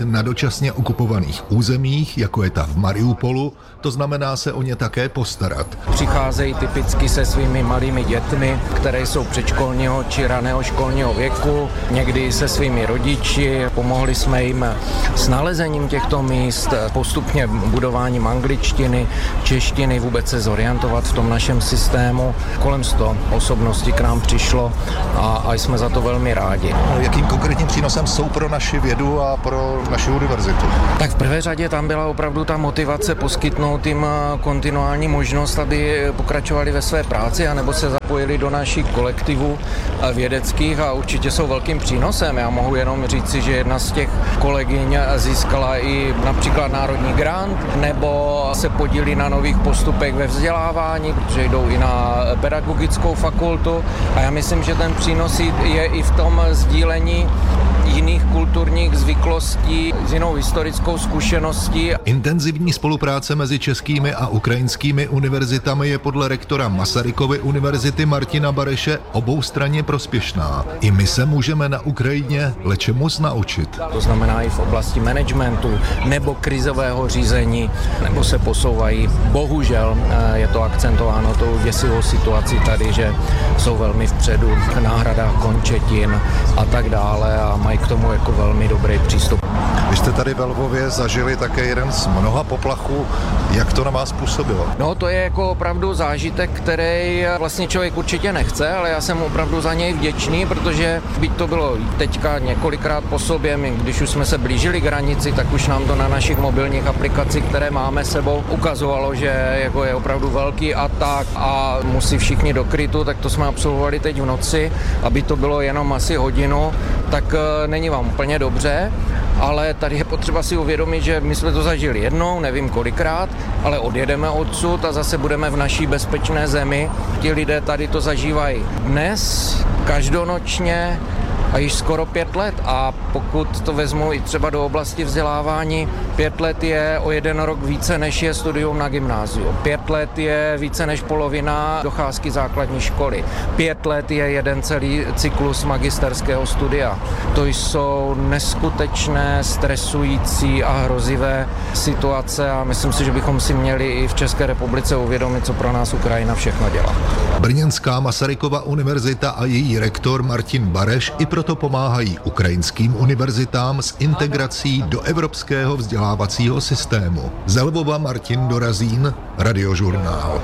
S2: na dočasně okupovaných územích, jako je ta v Mariupolu, to znamená se o ně také postarat.
S1: Přicházejí typicky se svými malými dětmi, které jsou předškolního či raného školního věku, někdy se svými rodiči. Pomohli jsme jim s nalezením těchto míst, postupně budováním angličtiny, češtiny, vůbec se zorientovat v tom našem systému. Kolem 100 osobností k nám přišlo a jsme za to velmi rádi.
S2: Jakým konkrétním přínosem jsou pro naši vědu a pro naši univerzitu?
S1: Tak v prvé řadě tam byla opravdu ta motivace poskytnout jim kontinuální možnost, aby pokračovali ve své práci anebo se zapojili do našich kolektivů vědeckých a určitě jsou velkým přínosem. Já mohu jenom říci, že jedna z těch kolegyň získala i například národní grant nebo se podílí na nových postupech ve vzdělávání, protože jdou i na pedagogickou fakultu a já myslím, že ten přínos je i v tom sdílení jiných kulturních zvyklostí s jinou historickou zkušeností.
S2: Intenzivní spolupráce mezi českými a ukrajinskými univerzitami je podle rektora Masarykovy univerzity Martina Bareše oboustranně prospěšná. I my se můžeme na Ukrajině lečemus naučit.
S1: To znamená i v oblasti managementu nebo krizového řízení, nebo se posouvají. Bohužel je to akcentováno tou děsivou situací tady, že jsou velmi vpředu v náhradách končetin a tak dále a mají k tomu jako velmi dobrý přístup.
S2: Vy jste tady ve Lvově zažili také jeden z mnoha poplachů. Jak to na vás působilo?
S1: No to je jako opravdu zážitek, který vlastně člověk určitě nechce, ale já jsem opravdu za něj vděčný, protože byť to bylo teďka několikrát po sobě, my, když už jsme se blížili k hranici, tak už nám to na našich mobilních aplikacích, které máme sebou, ukazovalo, že jako je opravdu velký atak a musí všichni do krytu, tak to jsme absolvovali teď v noci, aby to bylo jenom asi hodinu, tak není vám úplně dobře, ale tady je potřeba si uvědomit, že my jsme to zažili jednou, nevím kolikrát, ale odjedeme odsud a zase budeme v naší bezpečné zemi. Ti lidé tady to zažívají dnes, každonočně a již skoro 5 let. A pokud to vezmu i třeba do oblasti vzdělávání, 5 let je o 1 rok více, než je studium na gymnáziu. 5 let je více než polovina docházky základní školy. 5 let je jeden celý cyklus magisterského studia. To jsou neskutečné, stresující a hrozivé situace a myslím si, že bychom si měli i v České republice uvědomit, co pro nás Ukrajina všechno dělá.
S2: Brněnská Masarykova univerzita a její rektor Martin Bareš i proto pomáhají ukrajinským univerzitám s integrací do evropského vzdělávacího systému. Z Lvova Martin Dorazín, Radiožurnál.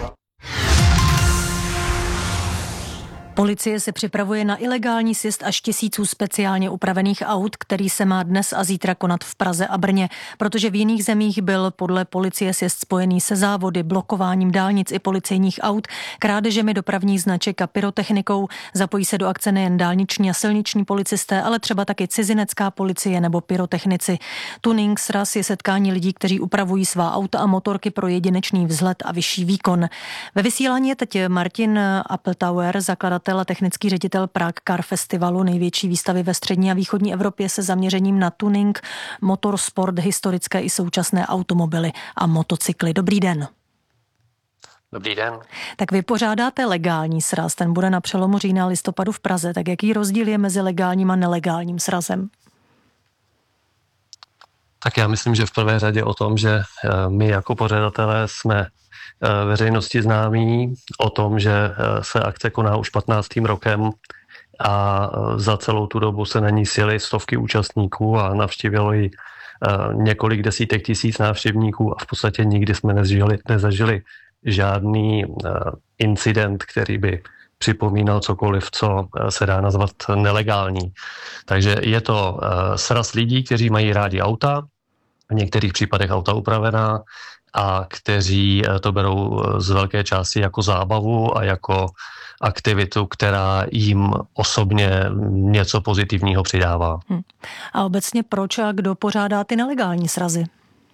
S22: Policie se připravuje na ilegální sjezd až 1000 speciálně upravených aut, který se má dnes a zítra konat v Praze a Brně, protože v jiných zemích byl podle policie sjezd spojený se závody, blokováním dálnic i policejních aut, krádežemi dopravních značek a pyrotechnikou. Zapojí se do akce nejen dálniční a silniční policisté, ale třeba taky cizinecká policie nebo pyrotechnici. Tuning sraz je setkání lidí, kteří upravují svá auta a motorky pro jedinečný vzhled a vyšší výkon. Ve vysílání je teď Martin Appeltauer, zakladatel a technický ředitel Prague Car Festivalu, největší výstavy ve střední a východní Evropě se zaměřením na tuning, motorsport, historické i současné automobily a motocykly. Dobrý den.
S3: Dobrý den.
S22: Tak vy pořádáte legální sraz, ten bude na přelomu října a listopadu v Praze. Tak jaký rozdíl je mezi legálním a nelegálním srazem?
S3: Tak já myslím, že v prvé řadě o tom, že my jako pořadatelé jsme veřejnosti známí o tom, že se akce koná už 15. rokem a za celou tu dobu se na ní sjeli stovky účastníků a navštívilo ji několik desítek tisíc návštěvníků a v podstatě nikdy jsme nezažili žádný incident, který by připomínal cokoliv, co se dá nazvat nelegální. Takže je to sraz lidí, kteří mají rádi auta, v některých případech auta upravená, a kteří to berou z velké části jako zábavu a jako aktivitu, která jim osobně něco pozitivního přidává.
S22: A obecně proč a kdo pořádá ty nelegální srazy?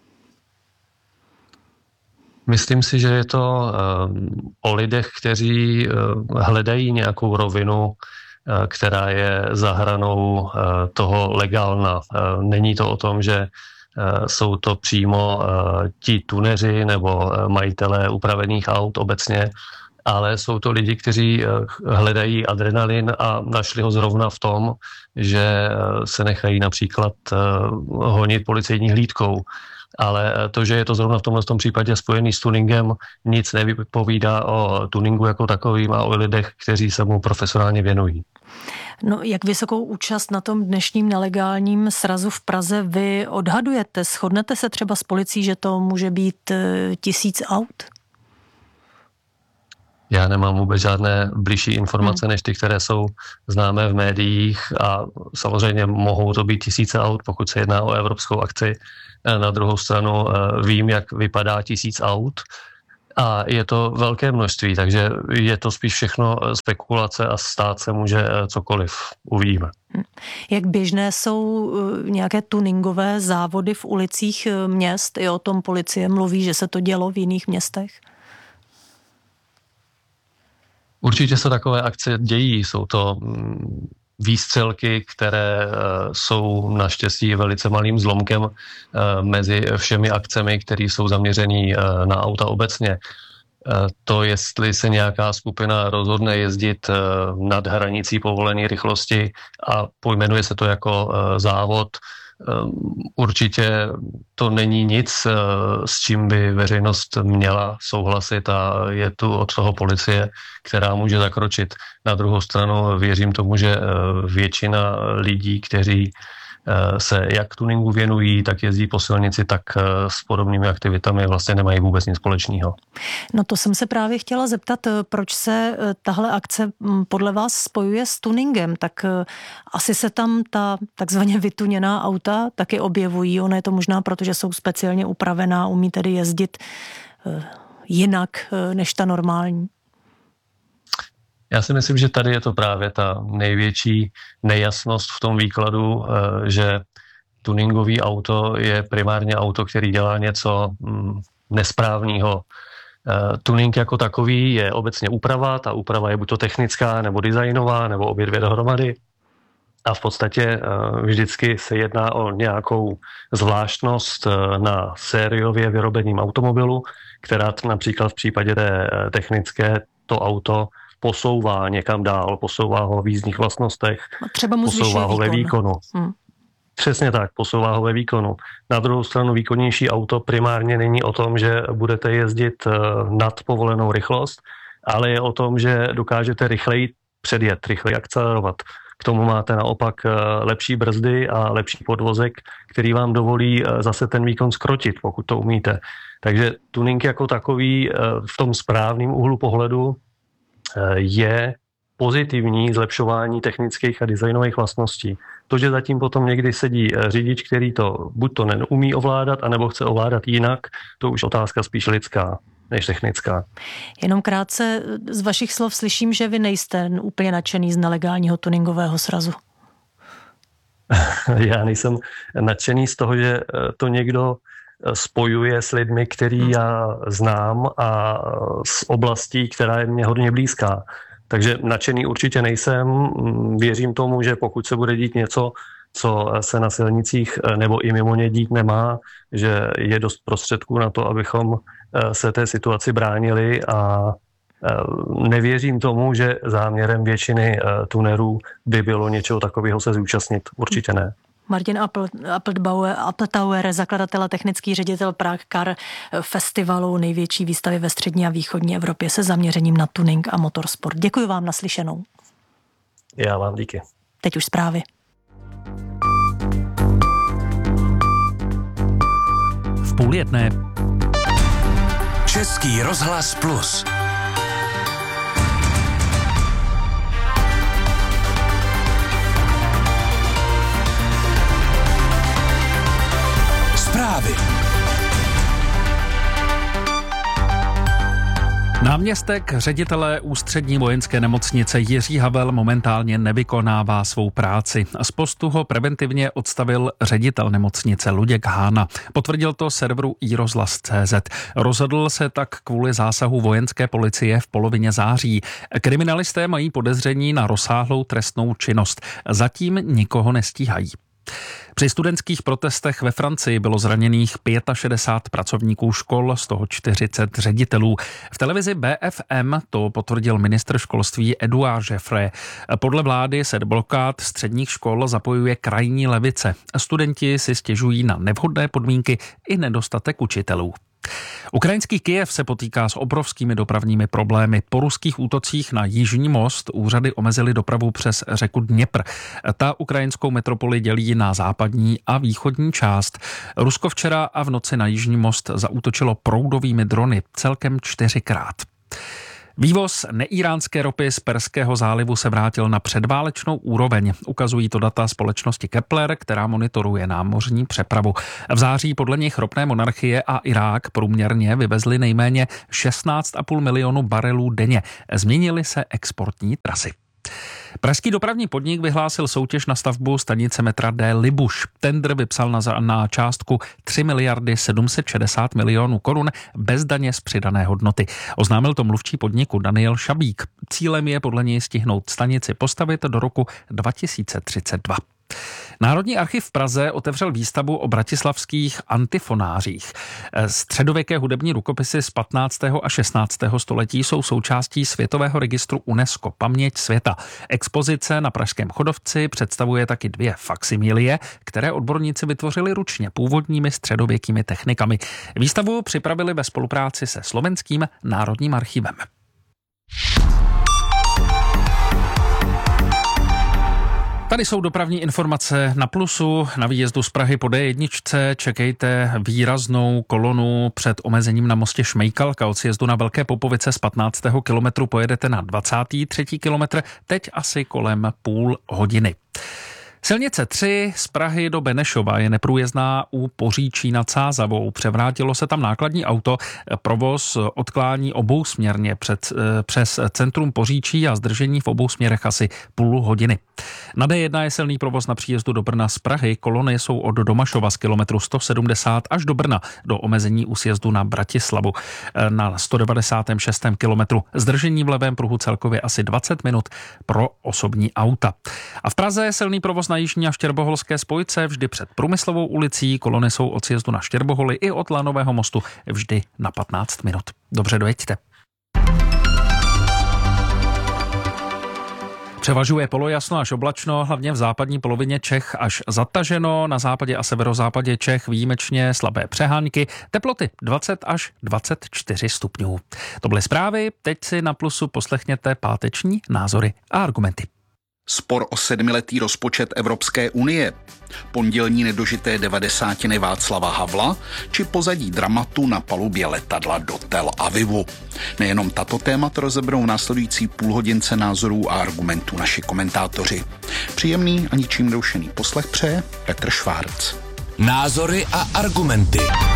S3: Myslím si, že je to o lidech, kteří hledají nějakou rovinu, která je za hranou toho legálna. Není to o tom, že jsou to přímo ti tuneři nebo majitelé upravených aut obecně, ale jsou to lidi, kteří hledají adrenalin a našli ho zrovna v tom, že se nechají například honit policejní hlídkou. Ale to, že je to zrovna v tomhle případě spojený s tuningem, nic nevypovídá o tuningu jako takovým a o lidech, kteří se mu profesionálně věnují.
S22: No, jak vysokou účast na tom dnešním nelegálním srazu v Praze vy odhadujete? Shodnete se třeba s policií, že to může být 1000 aut?
S3: Já nemám vůbec žádné bližší informace, než ty, které jsou známé v médiích a samozřejmě mohou to být 1000 aut, pokud se jedná o evropskou akci. Na druhou stranu vím, jak vypadá 1000 aut a je to velké množství, takže je to spíš všechno spekulace a stát se může cokoliv, uvidíme.
S22: Jak běžné jsou nějaké tuningové závody v ulicích měst? I o tom policie mluví, že se to dělo v jiných městech?
S3: Určitě se takové akce dějí, jsou to výstřelky, které jsou naštěstí velice malým zlomkem mezi všemi akcemi, které jsou zaměřený na auta obecně. To, jestli se nějaká skupina rozhodne jezdit nad hranicí povolené rychlosti a pojmenuje se to jako závod, určitě to není nic, s čím by veřejnost měla souhlasit a je tu od toho policie, která může zakročit. Na druhou stranu věřím tomu, že většina lidí, kteří se jak tuningu věnují, tak jezdí po silnici, tak s podobnými aktivitami vlastně nemají vůbec nic společného.
S22: No to jsem se právě chtěla zeptat, proč se tahle akce podle vás spojuje s tuningem, tak asi se tam ta takzvaně vytuněná auta taky objevují, ono je to možná proto, že jsou speciálně upravená, umí tedy jezdit jinak než ta normální.
S3: Já si myslím, že tady je to právě ta největší nejasnost v tom výkladu, že tuningový auto je primárně auto, který dělá něco nesprávného. Tuning jako takový je obecně úprava, ta úprava je buď to technická, nebo designová, nebo obě dvě dohromady. A v podstatě vždycky se jedná o nějakou zvláštnost na sériově vyrobeným automobilu, která například v případě té technické to auto posouvá někam dál, posouvá ho v jízdních vlastnostech, posouvá ho ve výkonu. Přesně tak, posouvá ho ve výkonu. Na druhou stranu výkonnější auto primárně není o tom, že budete jezdit nad povolenou rychlost, ale je o tom, že dokážete rychleji předjet, rychleji akcelerovat. K tomu máte naopak lepší brzdy a lepší podvozek, který vám dovolí zase ten výkon zkrotit, pokud to umíte. Takže tuning jako takový v tom správným úhlu pohledu je pozitivní zlepšování technických a designových vlastností. To, že zatím potom někdy sedí řidič, který to buď to neumí ovládat, anebo chce ovládat jinak, to už otázka spíš lidská než technická.
S22: Jenom krátce z vašich slov slyším, že vy nejste úplně nadšený z nelegálního tuningového srazu.
S3: Já nejsem nadšený z toho, že to někdo spojuje s lidmi, který já znám a z oblastí, která je mě hodně blízká. Takže nadšený určitě nejsem. Věřím tomu, že pokud se bude dít něco, co se na silnicích nebo i mimo ně dít nemá, že je dost prostředků na to, abychom se té situaci bránili a nevěřím tomu, že záměrem většiny tunerů by bylo něčeho takového se zúčastnit. Určitě ne.
S22: Martin Appeltauer, zakladatel a technický ředitel Prague Car Festivalu, největší výstavy ve střední a východní Evropě se zaměřením na tuning a motorsport. Děkuji vám, naslyšenou.
S3: Já vám díky.
S22: Teď už zprávy.
S19: V 12:30.
S4: Český rozhlas Plus. Zprávy.
S19: Náměstek ředitele Ústřední vojenské nemocnice Jiří Havel momentálně nevykonává svou práci. Z postu ho preventivně odstavil ředitel nemocnice Luděk Hána. Potvrdil to serveru iRozhlas.cz. Rozhodl se tak kvůli zásahu vojenské policie v polovině září. Kriminalisté mají podezření na rozsáhlou trestnou činnost. Zatím nikoho nestíhají.
S5: Při studentských protestech ve Francii bylo zraněných 65 pracovníků škol, z toho 40 ředitelů. V televizi BFM to potvrdil ministr školství Edouard Geoffroy. Podle vlády se do blokád středních škol zapojuje krajní levice. Studenti si stěžují na nevhodné podmínky i nedostatek učitelů. Ukrajinský Kyjev se potýká s obrovskými dopravními problémy. Po ruských útocích na Jižní most úřady omezily dopravu přes řeku Dněpr. Ta ukrajinskou metropoli dělí na západní a východní část. Rusko včera a v noci na Jižní most zaútočilo proudovými drony celkem 4krát. Vývoz neíránské ropy z Perského zálivu se vrátil na předválečnou úroveň. Ukazují to data společnosti Kepler, která monitoruje námořní přepravu. V září podle nich ropné monarchie a Irák průměrně vyvezli nejméně 16,5 milionu barelů denně. Změnily se exportní trasy. Pražský dopravní podnik vyhlásil soutěž na stavbu stanice metra D. Libuš. Tendr vypsal na částku 3 miliardy 760 milionů korun bez daně z přidané hodnoty. Oznámil to mluvčí podniku Daniel Šabík. Cílem je podle něj stihnout stanici postavit do roku 2032. Národní archiv v Praze otevřel výstavu o bratislavských antifonářích. Středověké hudební rukopisy z 15. a 16. století jsou součástí Světového registru UNESCO Paměť světa. Expozice na Pražském Chodovci představuje taky 2 faksimilie, které odborníci vytvořili ručně původními středověkými technikami. Výstavu připravili ve spolupráci se Slovenským národním archivem. Tady jsou dopravní informace na Plusu. Na výjezdu z Prahy po D1 čekejte výraznou kolonu před omezením na mostě Šmejkalka. Od sjezdu na Velké Popovice z 15. kilometru pojedete na 23. kilometr, teď asi kolem půl hodiny. Silnice 3 z Prahy do Benešova je neprůjezdná u Poříčí nad Sázavou. Převrátilo se tam nákladní auto, provoz odklání obousměrně přes centrum Poříčí a zdržení v obou směrech asi půl hodiny. Na D1 je silný provoz na příjezdu do Brna z Prahy. Kolony jsou od Domašova z kilometru 170 až do Brna do omezení u sjezdu na Bratislavu. Na 196. kilometru zdržení v levém pruhu celkově asi 20 minut pro osobní auta. A v Praze je silný provoz na jižní a štěrboholské spojce vždy před Průmyslovou ulicí. Kolony jsou od sjezdu na Štěrboholy i od Lanového mostu vždy na 15 minut. Dobře dojeďte. Převažuje polojasno až oblačno, hlavně v západní polovině Čech až zataženo, na západě a severozápadě Čech výjimečně slabé přehánky, teploty 20 až 24 stupňů. To byly zprávy, teď si na Plusu poslechněte páteční názory a argumenty.
S6: Spor o 7letý rozpočet Evropské unie, pondělní nedožité 90. Václava Havla či pozadí dramatu na palubě letadla do Tel Avivu. Nejenom tato témata rozeberou následující půlhodince názorů a argumentů naši komentátoři. Příjemný a ničím nerušený poslech přeje Petr Švárc.
S4: Názory a argumenty.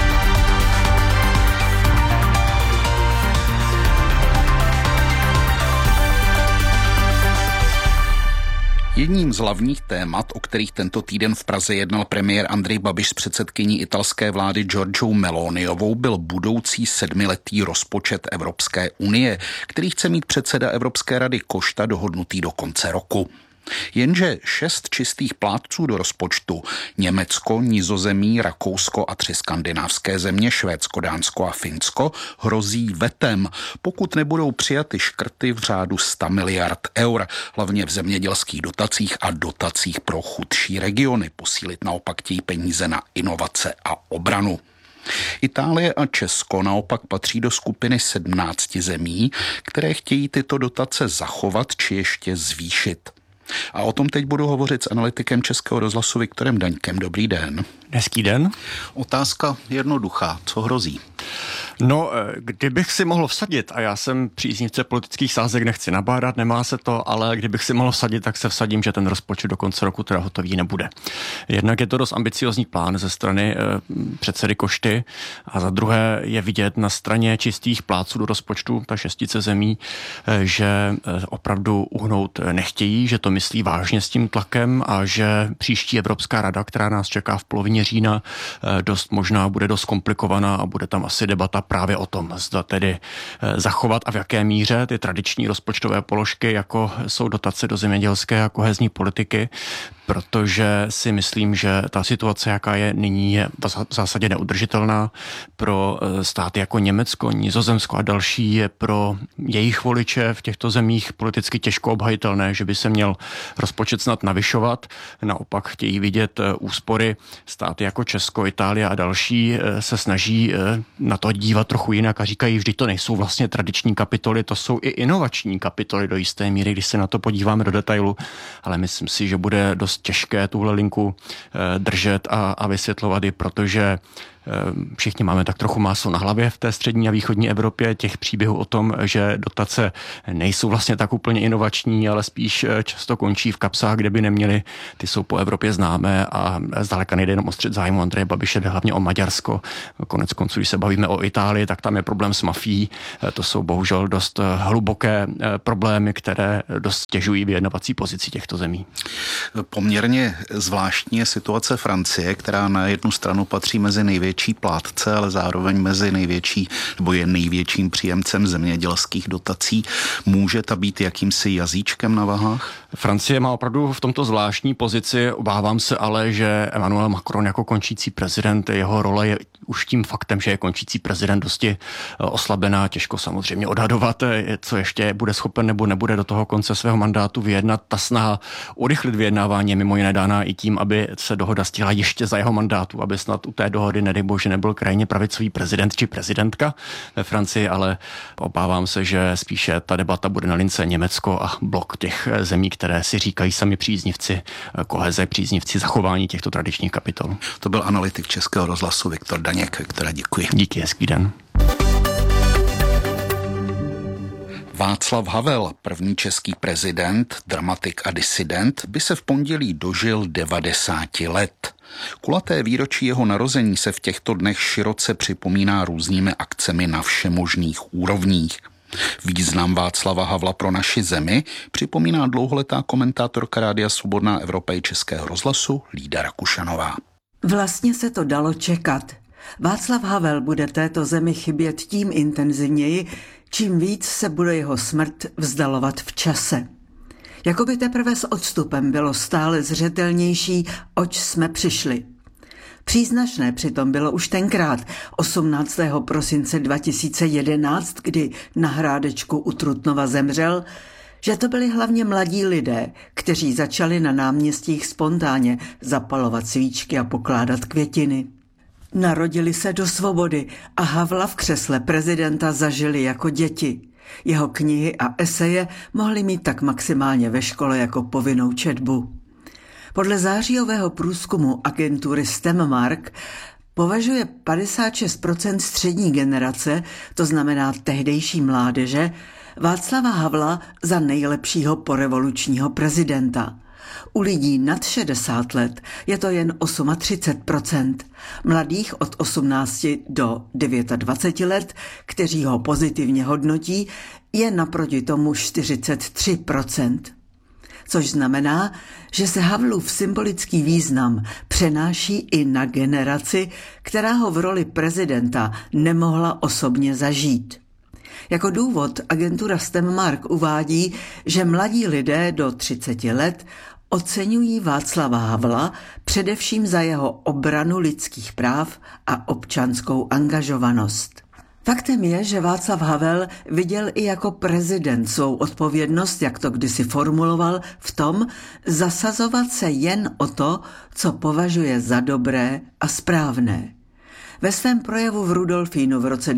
S6: Jedním z hlavních témat, o kterých tento týden v Praze jednal premiér Andrej Babiš s předsedkyní italské vlády Giorgiou Meloniovou, byl budoucí 7letý rozpočet Evropské unie, který chce mít předseda Evropské rady Košta dohodnutý do konce roku. Jenže 6 čistých plátců do rozpočtu, Německo, Nizozemí, Rakousko a 3 skandinávské země, Švédsko, Dánsko a Finsko, hrozí vetem, pokud nebudou přijaty škrty v řádu 100 miliard eur, hlavně v zemědělských dotacích a dotacích pro chudší regiony. Posílit naopak chtějí peníze na inovace a obranu. Itálie a Česko naopak patří do skupiny 17 zemí, které chtějí tyto dotace zachovat či ještě zvýšit. A o tom teď budu hovořit s analytikem Českého rozhlasu Viktorem Daňkem. Dobrý den.
S7: Hezký den.
S6: Otázka jednoduchá. Co hrozí?
S7: No, kdybych si mohl vsadit, a já jsem příznivce politických sázek, nechci nabádat, nemá se to, ale kdybych si mohl vsadit, tak se vsadím, že ten rozpočet do konce roku teda hotový nebude. Jednak je to dost ambiciozní plán ze strany předsedy Košty a za druhé je vidět na straně čistých plátců do rozpočtu, ta 6 zemí, že opravdu uhnout nechtějí, že to myslí vážně s tím tlakem a že příští Evropská rada, která nás čeká v polovině října, dost možná bude dost komplikovaná a bude tam asi debata právě o tom, zda tedy zachovat a v jaké míře ty tradiční rozpočtové položky, jako jsou dotace do zemědělské a kohezní politiky, protože si myslím, že ta situace, jaká je nyní, je v zásadě neudržitelná pro státy jako Německo, Nizozemsko a další, je pro jejich voliče v těchto zemích politicky těžko obhajitelné, že by se měl rozpočet snad navyšovat. Naopak chtějí vidět úspory. Státy jako Česko, Itálie a další se snaží na to dívat trochu jinak a říkají, vždyť to nejsou vlastně tradiční kapitoly, to jsou i inovační kapitoly do jisté míry, když se na to podíváme do detailu, ale myslím si, že bude dost těžké tuhle linku držet a vysvětlovat ji, protože všichni máme tak trochu máslo na hlavě v té střední a východní Evropě, těch příběhů o tom, že dotace nejsou vlastně tak úplně inovační, ale spíš často končí v kapsách, kde by neměly, ty jsou po Evropě známé a zdaleka nejde jenom o střet zájmu Andreje Babiše, jde hlavně o Maďarsko. Konec konců, když se bavíme o Itálii, tak tam je problém s mafií. To jsou bohužel dost hluboké problémy, které dost stěžují vyjednavací pozici těchto zemí.
S6: Poměrně zvláštní je situace Francie, která na jednu stranu patří mezi největší plátce, ale zároveň mezi největší, nebo je největším příjemcem zemědělských dotací. Může ta být jakýmsi jazyčkem na vahách?
S7: Francie má opravdu v tomto zvláštní pozici, obávám se ale, že Emmanuel Macron jako končící prezident, jeho role je už tím faktem, že je končící prezident dosti oslabená, těžko samozřejmě odhadovat, co ještě bude schopen nebo nebude do toho konce svého mandátu vyjednat. Ta snaha urychlit vyjednávání je mimo jiné dána i tím, aby se dohoda stihla ještě za jeho mandátu, aby snad u té dohody, nedej bože, nebyl krajně pravicový prezident či prezidentka ve Francii, ale obávám se, že spíše ta debata bude na lince Německo a blok těch zemí, které si říkají sami příznivci koheze, příznivci zachování těchto tradičních kapitol.
S6: To byl analytik Českého rozhlasu Viktor Daněk, Viktora děkuji.
S7: Díky, hezký den.
S6: Václav Havel, první český prezident, dramatik a disident, by se v pondělí dožil 90 let. Kulaté výročí jeho narození se v těchto dnech široce připomíná různými akcemi na všemožných úrovních. Význam Václava Havla pro naši zemi připomíná dlouholetá komentátorka Rádia Svobodná Evropa i Českého rozhlasu Lída Rakušanová.
S8: Vlastně se to dalo čekat. Václav Havel bude této zemi chybět tím intenzivněji, čím víc se bude jeho smrt vzdalovat v čase. Jakoby teprve s odstupem bylo stále zřetelnější, oč jsme přišli. Příznačné přitom bylo už tenkrát, 18. prosince 2011, kdy na Hrádečku u Trutnova zemřel, že to byli hlavně mladí lidé, kteří začali na náměstích spontánně zapalovat svíčky a pokládat květiny. Narodili se do svobody a Havla v křesle prezidenta zažili jako děti. Jeho knihy a eseje mohli mít tak maximálně ve škole jako povinnou četbu. Podle zářijového průzkumu agentury STEMmark považuje 56% střední generace, to znamená tehdejší mládeže, Václava Havla za nejlepšího porevolučního prezidenta. U lidí nad 60 let je to jen 38%, mladých od 18 do 29 let, kteří ho pozitivně hodnotí, je naproti tomu 43%. Což znamená, že se Havlův symbolický význam přenáší i na generaci, která ho v roli prezidenta nemohla osobně zažít. Jako důvod agentura STEMmark uvádí, že mladí lidé do 30 let oceňují Václava Havla především za jeho obranu lidských práv a občanskou angažovanost. Faktem je, že Václav Havel viděl i jako prezident svou odpovědnost, jak to kdysi formuloval, v tom zasazovat se jen o to, co považuje za dobré a správné. Ve svém projevu v Rudolfínu v roce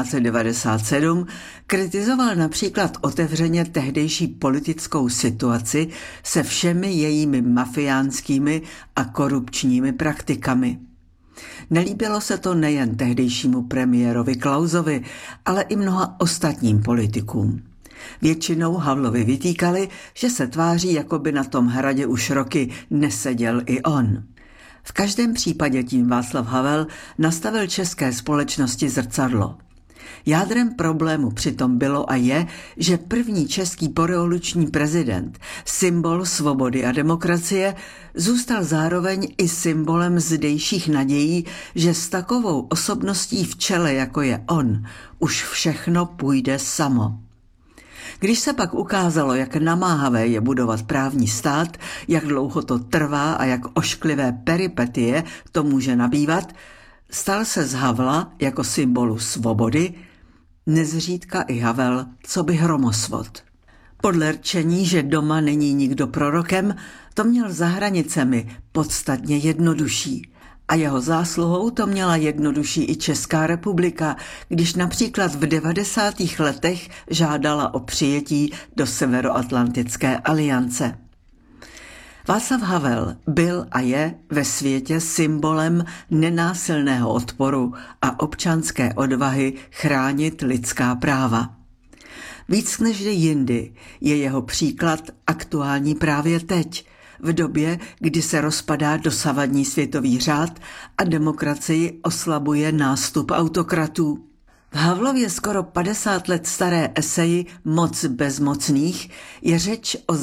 S8: 1997 kritizoval například otevřeně tehdejší politickou situaci se všemi jejími mafiánskými a korupčními praktikami. Nelíbilo se to nejen tehdejšímu premiérovi Klausovi, ale i mnoha ostatním politikům. Většinou Havlovi vytýkali, že se tváří, jako by na tom hradě už roky neseděl i on. V každém případě tím Václav Havel nastavil české společnosti zrcadlo. Jádrem problému přitom bylo a je, že první český porevoluční prezident, symbol svobody a demokracie, zůstal zároveň i symbolem zdejších nadějí, že s takovou osobností v čele, jako je on, už všechno půjde samo. Když se pak ukázalo, jak namáhavé je budovat právní stát, jak dlouho to trvá a jak ošklivé peripetie to může nabývat, stal se z Havla jako symbolu svobody nezřídka i Havel coby hromosvod. Podle rčení, že doma není nikdo prorokem, to měl za hranicemi podstatně jednodušší. A jeho zásluhou to měla jednodušší i Česká republika, když například v 90. letech žádala o přijetí do Severoatlantické aliance. Václav Havel byl a je ve světě symbolem nenásilného odporu a občanské odvahy chránit lidská práva. Víc než jindy je jeho příklad aktuální právě teď, v době, kdy se rozpadá dosavadní světový řád a demokracii oslabuje nástup autokratů. V Havlově skoro 50 let staré eseji Moc bezmocných je řeč o